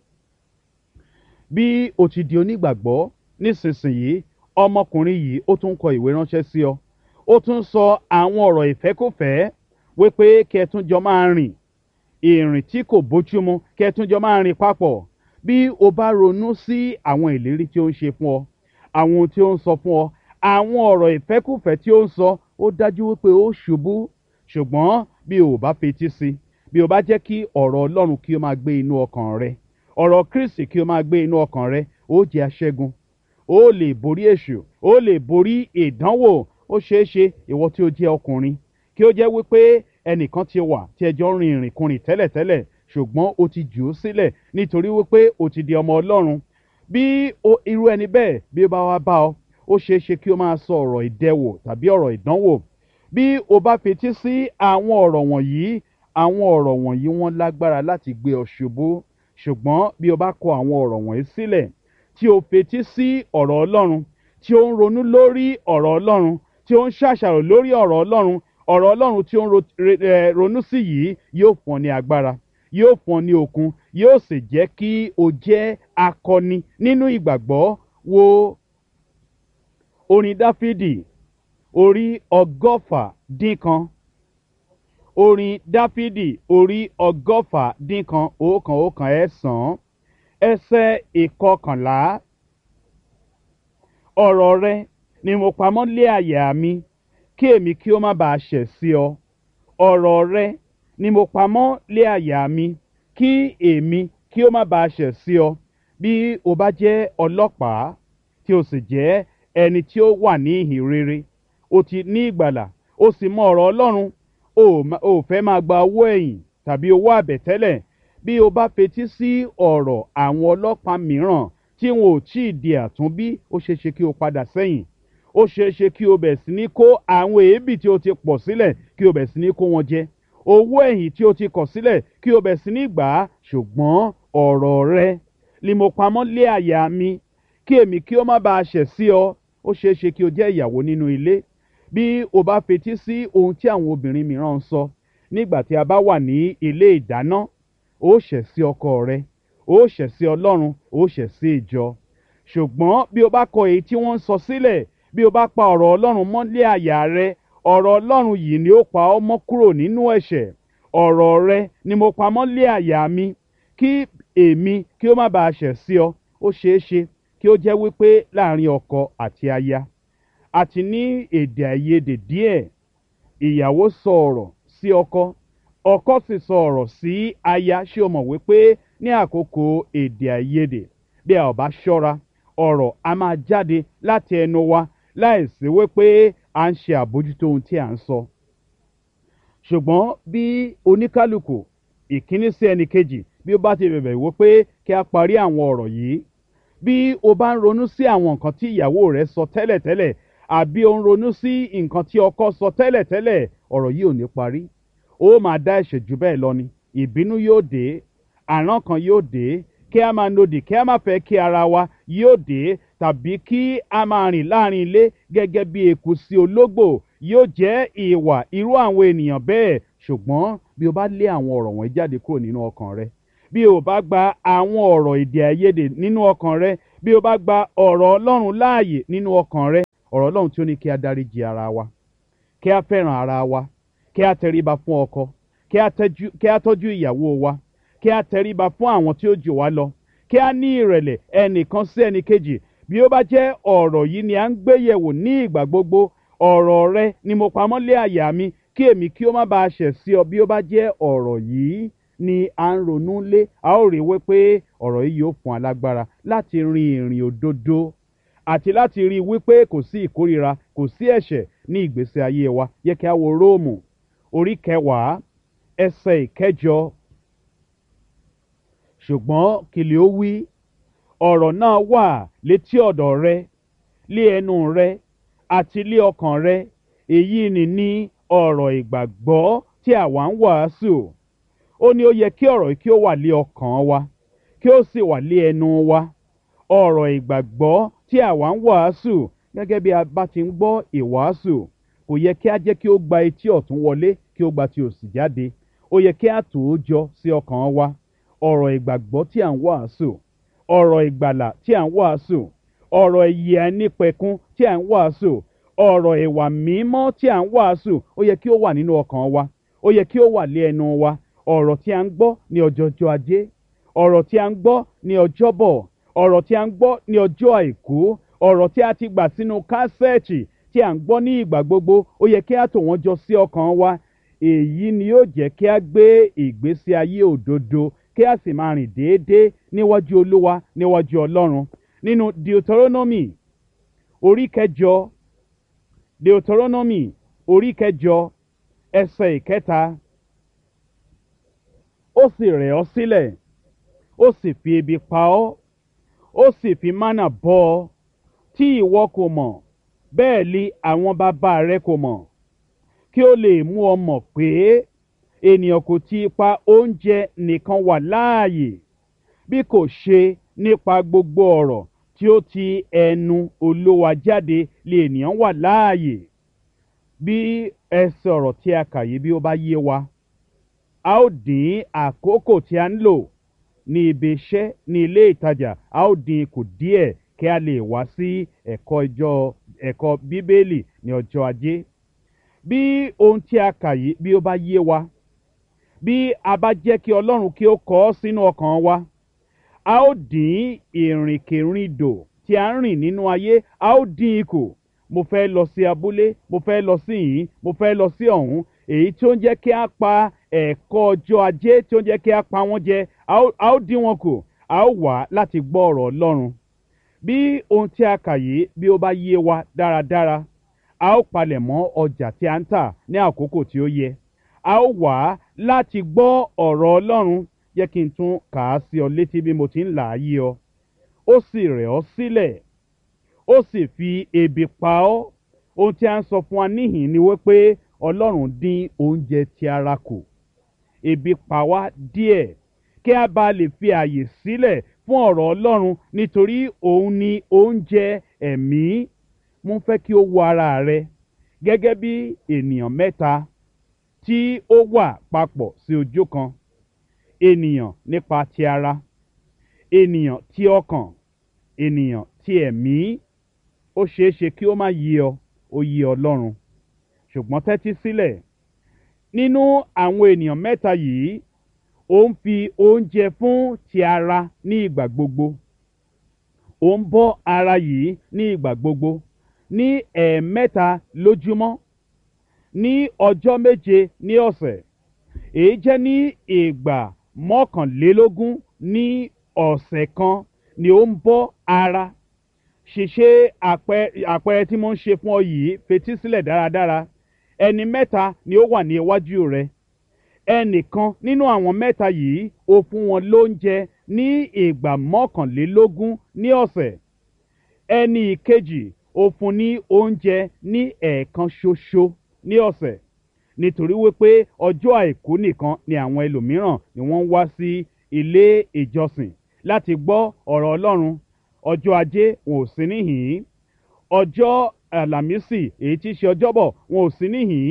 Bí o ti di onígbàgbọ́ nísinsìnyí, ọmọkùnrin yìí ó tún kọ ìwé ránṣẹ́ sí ọ. Ó tún sọ àwọn ọ̀rọ̀ ìfẹ́kùfẹ́ wípé kí ẹ tún jọ máa rìn ìrìn tí kò bójúmu, kí ẹ tún jọ máa rìn papọ̀. Bí o bá ronú sí àwọn ìlérí tí ó ń ṣe fún ọ, àwọn ohun tí ó ń sọ fún ọ, àwọn ọ̀rọ̀ ìfẹ́kùfẹ́ tí ó ń sọ, ó dájú wípé ó ṣubú. Ṣùgbọ́n bí o bá fetí sí, bí o bá jẹ́ kí ọ̀rọ̀ Ọlọ́run kí ó máa gbé inú ọkàn rẹ, ọ̀rọ̀ Kristi kí ó máa gbé inú ọkàn rẹ, ó jẹ́ aṣẹ́gun. Ó lè borí èṣù, ó lè borí ìdánwò. Ó ṣeé ṣe ìwọ tí ó jẹ́ ọkùnrin kí ó jẹ́ wípé ẹnìkan ti wà tí ẹjọ́ rin ìrìnkúrìn tẹ́lẹ̀tẹ́lẹ̀, ṣùgbọ́n ó ti jù ú sílẹ̀ nítorí wípé ó ti di ọmọ Ọlọ́run. Bí irú ẹni bẹ́ẹ̀ bí ó bá wá bá ọ, ó ṣeé ṣe kí ó máa sọ ọ̀rọ̀ ìdẹwò tàbí ọ̀rọ̀ ìdánwò. Bí o bá fetí sí àwọn ọ̀rọ̀ wọ̀nyí, àwọn ọ̀rọ̀ wọ̀nyí wọ́n lágbára láti gbé ọ ṣubú. Ṣùgbọ́n bí o bá kọ àwọn ọ̀rọ̀ wọ̀nyí sílẹ̀, tí o fetí sí ọ̀rọ̀ Ọlọ́run, tí ó ń ronú lórí ọ̀rọ̀ Ọlọ́run, tí ó ń ṣàṣàrò lórí ọ̀rọ̀ Ọlọ́run, ọ̀rọ̀ Ọlọ́run tí ó ń ronú sí yìí yóò fún ọ ní agbára, yóò fún ọ ní okun, yóò sì jẹ́ kí o jẹ́ akọni nínú ìgbàgbọ́. Wo orin Dáfídì orí ọgọ́fà dín kan. Orin Dáfídì orí ọgọ́fà dín kan, òókan òókan ẹ̀sán, ẹsẹ̀ ìkọkànlá. Ọ̀rọ̀ rẹ ni mo pamọ́ lé àyà mi, kí èmi kí ó má bàa ṣẹ̀ sí ọ. Ọ̀rọ̀ rẹ ni mo pamọ́ lé àyà mi, kí èmi kí ó má bàa ṣẹ̀ sí ọ. Bí o bá jẹ́ ọlọ́pàá tí o sì jẹ́ ẹni tí ó wà ní ìhìn rere, o ti ní ìgbàlà, o sì mọ ọ̀rọ̀ Ọlọ́run, o ò fẹ́ máa gba owó ẹ̀yìn tàbí owó àbẹ̀tẹ́lẹ̀. Bí o bá fetí sí ọ̀rọ̀ àwọn ọlọ́pàá mìíràn tí wọn ò tí ì di àtúnbí, ó ṣeé ṣe kí o padà sẹ́yìn. Ó ṣeé ṣe kí o bẹ̀ sí ní kó àwọn èébì tí o ti pọ̀ sílẹ̀ kí o bẹ̀ sí ní kó wọn jẹ. Owó ẹ̀yìn tí o ti kọ̀ sílẹ̀ kí o bẹ̀ sí ní gbà á. Ṣùgbọ́n ọ̀rọ̀ rẹ ni mo pamọ́ lé àyà mi, kí èmi kí ó má bàa ṣẹ̀ sí ọ. Ó ṣeé ṣe kí o jẹ́ ìyàwó nínú ilé. Bí o bá fetí sí ohun tí àwọn obìnrin mìíràn ń sọ nígbà tí a bá wà ní ilé ìdáná, ó ṣẹ̀ sí ọkọ rẹ, ó ṣẹ̀ sí Ọlọ́run, ó ṣẹ̀ sí ìjọ. Ṣùgbọ́n bí o bá kọ èyí tí wọ́n ń sọ sílẹ̀, bí o bá pa ọ̀rọ̀ Ọlọ́run mọ́ lé àyà rẹ, ọ̀rọ̀ Ọlọ́run yìí ni ó pa ọ́ mọ́ kúrò nínú ẹ̀ṣẹ̀. Ọ̀rọ̀ rẹ ni mo pa mọ́ lé àyà mi, kí èmi kí ó má bàa ṣẹ̀ sí ọ. Ó ṣeé ṣe kí ó jẹ́ wípé láàrin ọkọ àti aya àti ní èdè àìyedè díẹ̀. Ìyàwó sọ ọ̀rọ̀ sí ọkọ, ọkọ sì sọ ọ̀rọ̀ sí aya. Ṣé o mọ̀ wípé ní àkókò èdè àìyedè, bí a ò bá ṣọ́ra, ọ̀rọ̀ a máa jáde láti ẹnu wa láìsí wípé à ń ṣe àbójútó ohun tí à ń sọ. Ṣùgbọ́n bí oníkálukú ìkíní sí ẹnì kejì bí ó bá ti bẹ̀bẹ̀ wípé kí a parí àwọn ọ̀rọ̀ yìí, bí o bá ń ronú sí àwọn nǹkan tí ìyàwó rẹ sọ tẹ́lẹ̀tẹ́lẹ̀, àbí o ń ronú sí nǹkan tí ọkọ sọ tẹ́lẹ̀tẹ́lẹ̀, ọ̀rọ̀ yìí ò ní parí. Ó máa dá ẹ̀ṣẹ̀ jù bẹ́ẹ̀ lọ ni. Ìbínú yóò dé, àrán kan yóò dé, kí a máa nodì, kí a máa fẹ́ kí ara wa yóò dé, tàbí kí a máa rìn láàrin ilé gẹ́gẹ́ bí eku sí ológbò yóò jẹ́ ìwà irú àwọn ènìyàn bẹ́ẹ̀. Ṣùgbọ́n bí o bá lé àwọn ọ̀rọ̀ wọ̀nyí jáde kúrò nínú ọkàn rẹ, bí o bá gba àwọn ọ̀rọ̀ èdè àìyedè nínú ọkàn rẹ, bí o bá gba ọ̀rọ̀ Ọlọ́run láàyè nínú ọkàn rẹ, ọ̀rọ̀ Ọlọ́run tí ó ní kí a dáríjì ara wa, kí a fẹ́ràn ara wa, kí a tẹríba fún ọkọ, kí a tẹ́jú- kí a tọ́jú ìyàwó wa, kí a tẹríba fún àwọn tí ó jù wá lọ, kí a ní ìrẹ̀lẹ̀ ẹnìkan sí ẹnìkejì. Bí ó bá jẹ́ ọ̀rọ̀ yìí ni à ń gbé yẹ̀wò ní ìgbà gbogbo, ọ̀rọ̀ rẹ ni mo pamọ́ lé àyà mi, kí èmi kí ó má bàa ṣẹ̀ sí ọ. Bí ó bá jẹ́ ọ̀rọ̀ yìí ni à ń ronú lé, a ó rí wípé ọ̀rọ̀ yìí yóò fún alágbára láti rin ìrìn òdodo àti láti rí wípé kò sí ìkórira, kò sí ẹ̀ṣẹ̀ ní ìgbésí ayé wa. Yẹ kí a wo Róòmù orí kẹwàá ẹsẹ̀ ìkẹjọ. Ṣùgbọ́n kìlì ó wí, ọ̀rọ̀ náà wà létí ọ̀dọ̀ rẹ, lé ẹnu rẹ àti lé ọkàn rẹ. Èyí ni ní ọ̀rọ̀ ìgbàgbọ́ tí àwa ń wàásù. Ó ní ó yẹ kí ọ̀rọ̀ yìí kí ó wà lé ọkàn wa, kí ó sì wà lé ẹnu wa. Ọ̀rọ̀ ìgbàgbọ́ tí àwa ń wàásù, gẹ́gẹ́ bí a bá ti ń gbọ́ ìwàásù, kò yẹ kí a jẹ́ kí ó gba etí ọ̀tún wọlé kí ó gba ti òsì jáde. Ó yẹ kí a tò ó jọ sí ọkàn wa. Ọ̀rọ̀ ìgbàgbọ́ tí à ń wàásù, ọ̀rọ̀ ìgbàlà tí à ń wàásù, ọ̀rọ̀ ìyè àìnípẹ̀kun tí à ń wàásù, ọ̀rọ̀ ìwà mímọ́ tí à ń wàásù, ó yẹ kí ó wà nínú ọkàn wa, ó yẹ kí ó wà lé ẹnu wa. Ọ̀rọ̀ tí à ń gbọ́ ní ọjọ́jọ́ ajé, ọ̀rọ̀ tí à ń gbọ́ ní ọjọ́bọ̀, ọ̀rọ̀ tí à ń gbọ́ ní ọjọ́ àìkú, ọ̀rọ̀ tí a ti gbà sínú kásẹ̀ẹ̀tì tí à ń gbọ́ ní ìgbà gbogbo, ó yẹ kí a tò wọ́n jọ sí ọkàn wa. Èyí ni yóò jẹ́ kí a gbé ìgbésí ayé òdodo, kí a sì máa rìn déédéé níwájú Olúwa, níwájú Ọlọ́run. Nínú Deuteronomy orí kẹjọ, Deuteronomy orí kẹjọ ẹsẹ̀ ìkẹta. Ó sì rẹ̀ ọ́ sílẹ̀, ó sì fi ebi pa ọ́, ó sì fi mánà bọ́ ọ, tí ìwọ kò mọ̀, bẹ́ẹ̀ li àwọn bàbá rẹ kò mọ̀, kí ó lè mú ọ mọ̀ pé ènìyàn kò ti ipa oúnjẹ nìkan wà láàyè, bí kò ṣe nípa gbogbo ọ̀rọ̀ tí ó ti ẹnu Olúwa jáde lè ènìyàn wà láàyè. Bí ẹsẹ̀ ọ̀rọ̀ tí a kà yìí bí ó bá yé wa, a ó dín àkókò tí a ń lò ní ibi iṣẹ́, ní ilé ìtajà, a ó dín kù díẹ̀ kí a lè wá sí ẹ̀kọ́ ìjọ ẹ̀kọ́ Bíbélì ní ọjọ́ ajé. Bí ohun tí a kà yìí bí ó bá yé wa, bí a bá jẹ́ kí Ọlọ́run kí ó kọ ọ́ sínú ọkàn wa, a ó dín ìrìnkèrindò tí a ń rìn nínú ayé, a ó dín kù. Mo fẹ́ lọ sí abúlé, mo fẹ́ lọ sí yìí, mo fẹ́ lọ sí ọ̀hún. Èyí tí ó ń jẹ́ kí a pa ẹ̀kọ́ ọjọ́ ajé, tí ó ń jẹ́ kí a pa wọ́n jẹ, a ó a ó dín wọn kù. A ó wá láti gbọ́ ọ̀rọ̀ Ọlọ́run. Bí ohun tí a kà yìí bí ó bá yé wa dáradára, a ó palẹ̀ mọ́ ọjà tí a ń tà ní àkókò tí ó yẹ. A ó wá láti gbọ́ ọ̀rọ̀ Ọlọ́run. Jẹ́ kí n tún kà á sí ọ létí bí mo ti ń là á yé ọ. Ó sì rẹ̀ ọ́ sílẹ̀, ó sì fi ebi pa ọ́. Ohun tí a ń sọ fún wa níhìn ni wípé Ọlọ́run dín oúnjẹ ti ara kù. Ebi pa wá díẹ̀ kí a bá lè fi àyè sílẹ̀ fún ọ̀rọ̀ Ọlọ́run, nítorí òun ni oúnjẹ ẹ̀mí. Mo fẹ́ kí o wo ara rẹ gẹ́gẹ́ bí ènìyàn mẹ́ta tí ó wà papọ̀ sí ojú kan. Ènìyàn nípa ti ara, ènìyàn ti ọkàn, ènìyàn ti ẹ̀mí. Ó ṣeé ṣe kí ó má yé ọ, ó yé Ọlọ́run. Ṣùgbọ́n tẹ́tí sílẹ̀. Nínú àwọn ènìyàn mẹ́ta yìí, ó ń fi oúnjẹ fún ti ara ní ìgbà gbogbo. Ó ń bọ́ ara yìí ní ìgbà gbogbo, ní ẹ̀ẹ̀mẹ́ta lójúmọ́, ní ọjọ́ méje ní ọ̀sẹ̀. Èyí jẹ́ ní ìgbà mọ́kànlélógún ní ọ̀sẹ̀ kan ni ó ń bọ́ ara. Ṣèṣe àpẹẹrẹ tí mo ń ṣe fún ọ yìí, fetí sílẹ̀ dáradára. Ẹni mẹ́ta ni ó wà ní iwájú rẹ. Ẹnìkan nínú àwọn mẹ́ta yìí ó fún wọn lóúnjẹ ní ìgbà mọ́kànlélógún ní ọ̀sẹ̀. Ẹni ìkejì ó fún ní oúnjẹ ní ẹ̀ẹ̀kan ṣoṣo ní ọ̀sẹ̀. Nítorí wípé ọjọ́ àìkú nìkan ni àwọn ẹlòmíràn ni wọ́n ń wá sí ilé ìjọsìn láti gbọ́ ọ̀rọ̀ Ọlọ́run. Ọjọ́ ajé wọn ò sí níhìn-ín. Ọjọ́ àlàmísì èyí tí í ṣe ọjọ́bọ̀ wọn ò sí níhìn-ín.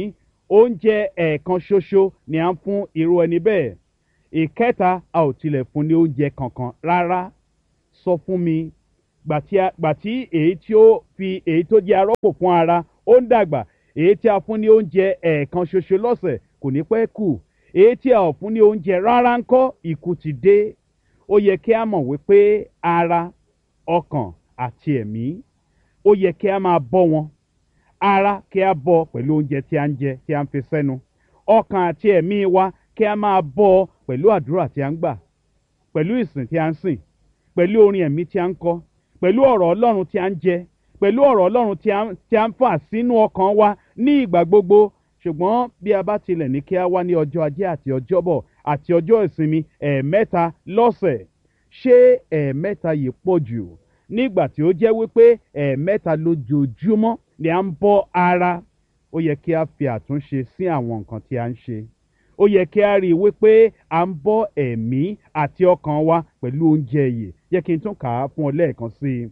oúnjẹ ẹ̀ẹ̀kan ṣoṣo ni à ń fún irú ẹni bẹ́ẹ̀. ìkẹta, a ò tilẹ̀ fún ní oúnjẹ kankan rárá. Sọ fún mi, gbà tí èyí tí ó fi èyí tó jẹ́ arọ́pò fún ara ó ń dàgbà, èyí tí a fún ní oúnjẹ ẹ̀ẹ̀kan ṣoṣo lọ́sẹ̀ kò ní pẹ́ kù, èyí tí a ò fún ní oúnjẹ rárá ńkọ́, ikú ti dé. Ó yẹ kí a mọ̀ wípé ara, ọkàn àti ẹ̀mí, ó yẹ kí a máa bọ́ wọn. Ara kí a bọ́ pẹ̀lú oúnjẹ tí a ń jẹ tí a ń fi sẹ́nu. Ọkàn àti ẹ̀mí wa kí a máa bọ́ pẹ̀lú àdúrà tí a ń gbà, pẹ̀lú ìsìn tí a ń sìn, pẹ̀lú orin ẹ̀mí tí a ń kọ, pẹ̀lú ọ̀rọ̀ Ọlọ́run tí a ń jẹ, pẹ̀lú ọ̀rọ̀ Ọlọ́run tí a ń fà sínú ọkàn wa ní ìgbà gbogbo. Ṣùgbọ́n bí a bá tilẹ̀ ní kí a wá ní ọjọ́ ajé àti ọjọ́bọ̀ àti ọjọ́ ìsinmi ẹ̀ẹ̀mẹ́ta lọ́sẹ̀, ṣé ẹ̀ẹ̀mẹ́ta yìí pọ̀ jù nígbà tí ó jẹ́ wípé ẹ̀ẹ̀mẹ́ta lójoojúmọ́ ni à ń bọ́ ara? Ó yẹ kí a fi àtúnṣe sí àwọn nǹkan tí a ń ṣe. Ó yẹ kí a rí i wípé à ń bọ́ ẹ̀mí àti ọkàn wa pẹ̀lú oúnjẹ ìyè. Jẹ́ kí n tún kà á fún ọ lẹ́ẹ̀kan sí i.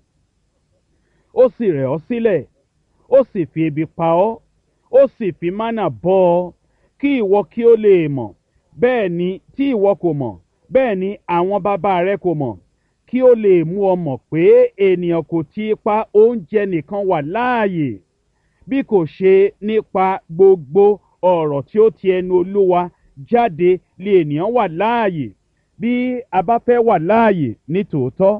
Ó sì rẹ̀ ọ́ sílẹ̀, ó sì fi ebi pa ọ́, ó sì fi mánà bọ́ ọ, kí ìwọ kí ó lè mọ̀, bẹ́ẹ̀ ni tí ìwọ kò mọ̀, bẹ́ẹ̀ ni àwọn bàbá rẹ kò mọ̀, kí ó lè mú ọ mọ̀ pé ènìyàn kò ti pa oúnjẹ nìkan wà láàyè, bí kò ṣe nípa gbogbo ọ̀rọ̀ tí ó ti ẹnu Olúwa jáde lé ènìyàn wà láàyè. Bí a bá fẹ́ wà láàyè ní tòótọ́,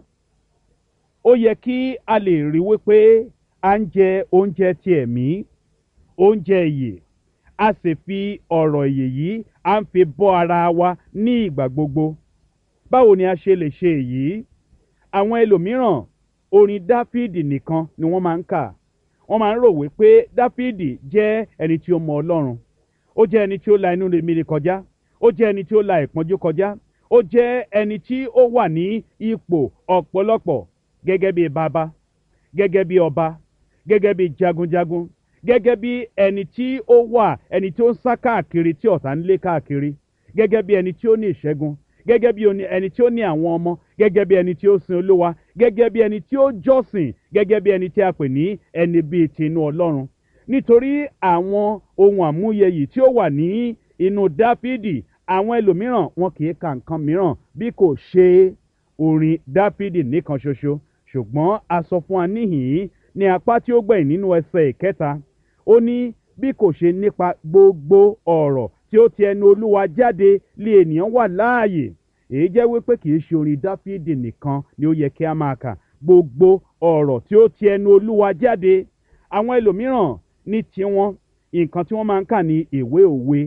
ó yẹ kí a lè rí wípé à ń jẹ oúnjẹ ti ẹ̀mí, oúnjẹ ìyè, a sì fi ọ̀rọ̀ ìyè yìí à ń fi bọ́ ara wa ní ìgbà gbogbo. Báwo ni a ṣe lè ṣe èyí? Àwọn ẹlòmíràn orin Dáfídì nìkan ni wọ́n máa ń kà. Wọ́n máa ń rò wípé Dáfídì jẹ́ ẹni tí ó mọ Ọlọ́run, ó jẹ́ ẹni tí ó la inú rere kọjá, ó jẹ́ ẹni tí ó la ìpọ́njú kọjá, ó jẹ́ ẹni tí ó wà ní ipò ọ̀pọ̀lọpọ̀ gẹ́gẹ́ bí bàbá, gẹ́gẹ́ bí ọba, gẹ́gẹ́ bí jagunjagun, gẹ́gẹ́ bí ẹni tí ó wà ẹni tí ó ń sá káàkiri tí ọ̀tá ń lé káàkiri, gẹ́gẹ́ bí ẹni tí ó ní ìṣẹ́gun, gẹ́gẹ́ bí ẹni tí ó ní àwọn ọmọ, gẹ́gẹ́ bí ẹni tí ó sin Olúwa, gẹ́gẹ́ bí ẹni tí ó jọ́sìn, gẹ́gẹ́ bí ẹni tí a pè ní ẹni bíi tinú Ọlọ́run. Nítorí àwọn ohun àmúyẹ yìí tí ó wà ní inú Dáfídì, àwọn ẹlòmíràn wọn kì í ka nǹkan mìíràn bí kò ṣe orin Dáfídì nìkan ṣoṣo. Ṣùgbọ́n a sọ fún wa níhìn-ín ní apá tí ó gbẹ̀yìn nínú ẹsẹ̀ ìkẹta, ó ní bí kò ṣe nípa gbogbo ọ̀rọ̀ tí ó ti ẹnu Olúwa jáde lé ènìyàn wà láàyè. Èyí jẹ́ wípé kì í ṣe orin Dáfídì nìkan ni ó yẹ kí a máa kà. Gbogbo ọ̀rọ̀ tí ó ti ẹnu Olúwa jáde. Àwọn ẹlòmíràn ní tiwọn, nǹkan tí wọ́n máa ń kà ní ìwé òwe.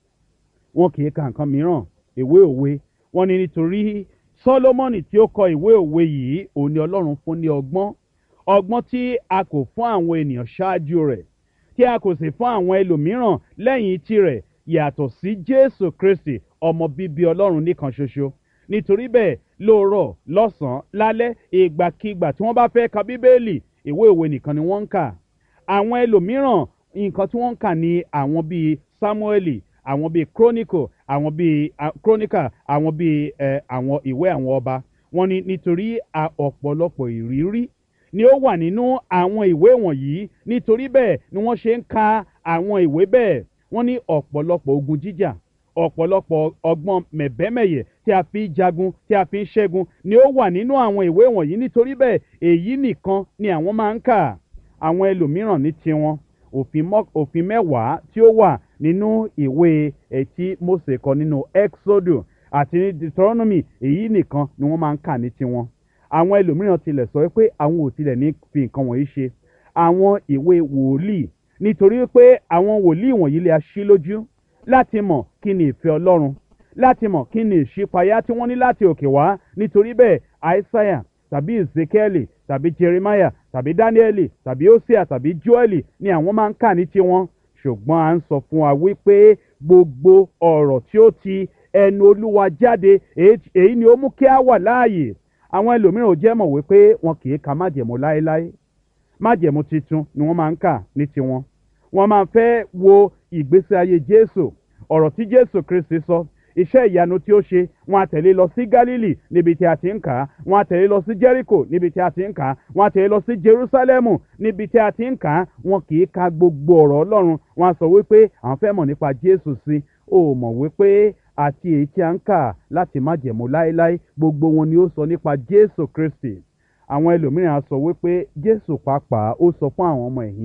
Wọn kì í ka nǹkan mìíràn, ìwé òwe. Wọ́n ní nítorí Sólómọ́nì tí ó kọ ìwé òwe yìí, òun ni Ọlọ́run fún ní ọgbọ́n. Ọgbọ́n tí a kò fún àwọn ènìyàn ṣáájú rẹ̀, tí a kò sì fún àwọn ẹlòmíràn lẹ́yìn tirẹ̀, yàtọ̀ sí Jésù Kristi, ọmọ bíbí Ọlọ́run nìkan ṣoṣo. Nítorí bẹ́ẹ̀, lóòrọ̀, lọ́sàn-án, lálẹ́, ìgbàkigbà tí wọ́n bá fẹ́ ka Bíbélì, ìwé òwe nìkan ni wọ́n ń kà. Àwọn ẹlòmíràn, nǹkan tí wọ́n ń kà ní àwọn bíi Sámúẹ́lì, àwọn bíi Chronicle, àwọn bíi Chronicle, àwọn bíi ẹ àwọn ìwé àwọn ọba. Wọ́n ní nítorí ọ̀pọ̀lọpọ̀ ìrírí ni ó wà nínú àwọn ìwé wọ̀nyí. Nítorí bẹ́ẹ̀ ni wọ́n ṣe ń ka àwọn ìwé bẹ́ẹ̀. Wọ́n ní ọ̀pọ̀lọpọ̀ ogun jíjà, ọ̀pọ̀lọpọ̀ ọgbọ́n mẹ̀bẹ́mẹ̀yẹ tí a fi ń jagun, tí a fi ń ṣẹ́gun ni ó wà nínú àwọn ìwé wọ̀nyí. Nítorí bẹ́ẹ̀, èyí nìkan ni àwọn máa ń kà. Àwọn ẹlòmíràn ní tiwọn, òfin mẹ́wàá tí ó wà nínú ìwé ẹtí Mósè kọ nínú Exodus àti ní Deuteronomy, èyí nìkan ni wọ́n máa ń kà ní tiwọn. Àwọn ẹlòmíràn tilẹ̀ sọ pé àwọn ò tilẹ̀ ní fi nǹkan wọ̀nyí ṣe àwọn ìwé wòlíì, nítorí pé àwọn wòlíì wọ̀nyí lè ṣí lójú láti mọ̀ kí ni ìfẹ́ Ọlọ́run, láti mọ̀ kí ni ìṣípayá tí wọ́n ní láti òkè wá. Nítorí bẹ́ẹ̀, Aísáyà tàbí Ezekieli tàbí Jeremiah tàbí Danieli tàbí Hosea tàbí Joeli ni àwọn máa ń kà ní tiwọn. Ṣùgbọ́n à ń sọ fún wa wípé gbogbo ọ̀rọ̀ tí ó ti ẹnu Olúwa jáde, èyí ni ó mú kí a wà láàyè. Àwọn ẹlòmíràn ò jẹ́ mọ̀ wípé wọn kì í ka májẹ̀mú láéláé. Májẹ̀mú titun ni wọ́n máa ń kà ní tiwọn. Wọ́n máa fẹ́ wo ìgbésí ayé Jésù, ọ̀rọ̀ tí Jésù Kristi sọ, iṣẹ́ ìyanu tí ó ṣe wọ́n á tẹ̀lé lọ sí Gálílì níbi tí a ti ń kà á, wọ́n á tẹ̀lé lọ sí Jẹ́ríkò níbi tí a ti ń kà á, wọ́n á tẹ̀lé lọ sí Jerúsálẹ́mù níbi tí a ti ń kà á. Wọn kì í ka gbogbo ọ̀rọ̀ Ọlọ́run, wọ́n á sọ wípé àwọn fẹ́ mọ̀ nípa Jésù sí. Ó mọ̀ wípé àti èyí tí a ń kà láti májẹ̀mú láéláé gbogbo wọn ni ó sọ nípa Jésù Kristi. Àwọn ẹlòmíràn á sọ wípé Jésù pàápàá ó sọ fún àwọn ọmọ ẹ̀yìn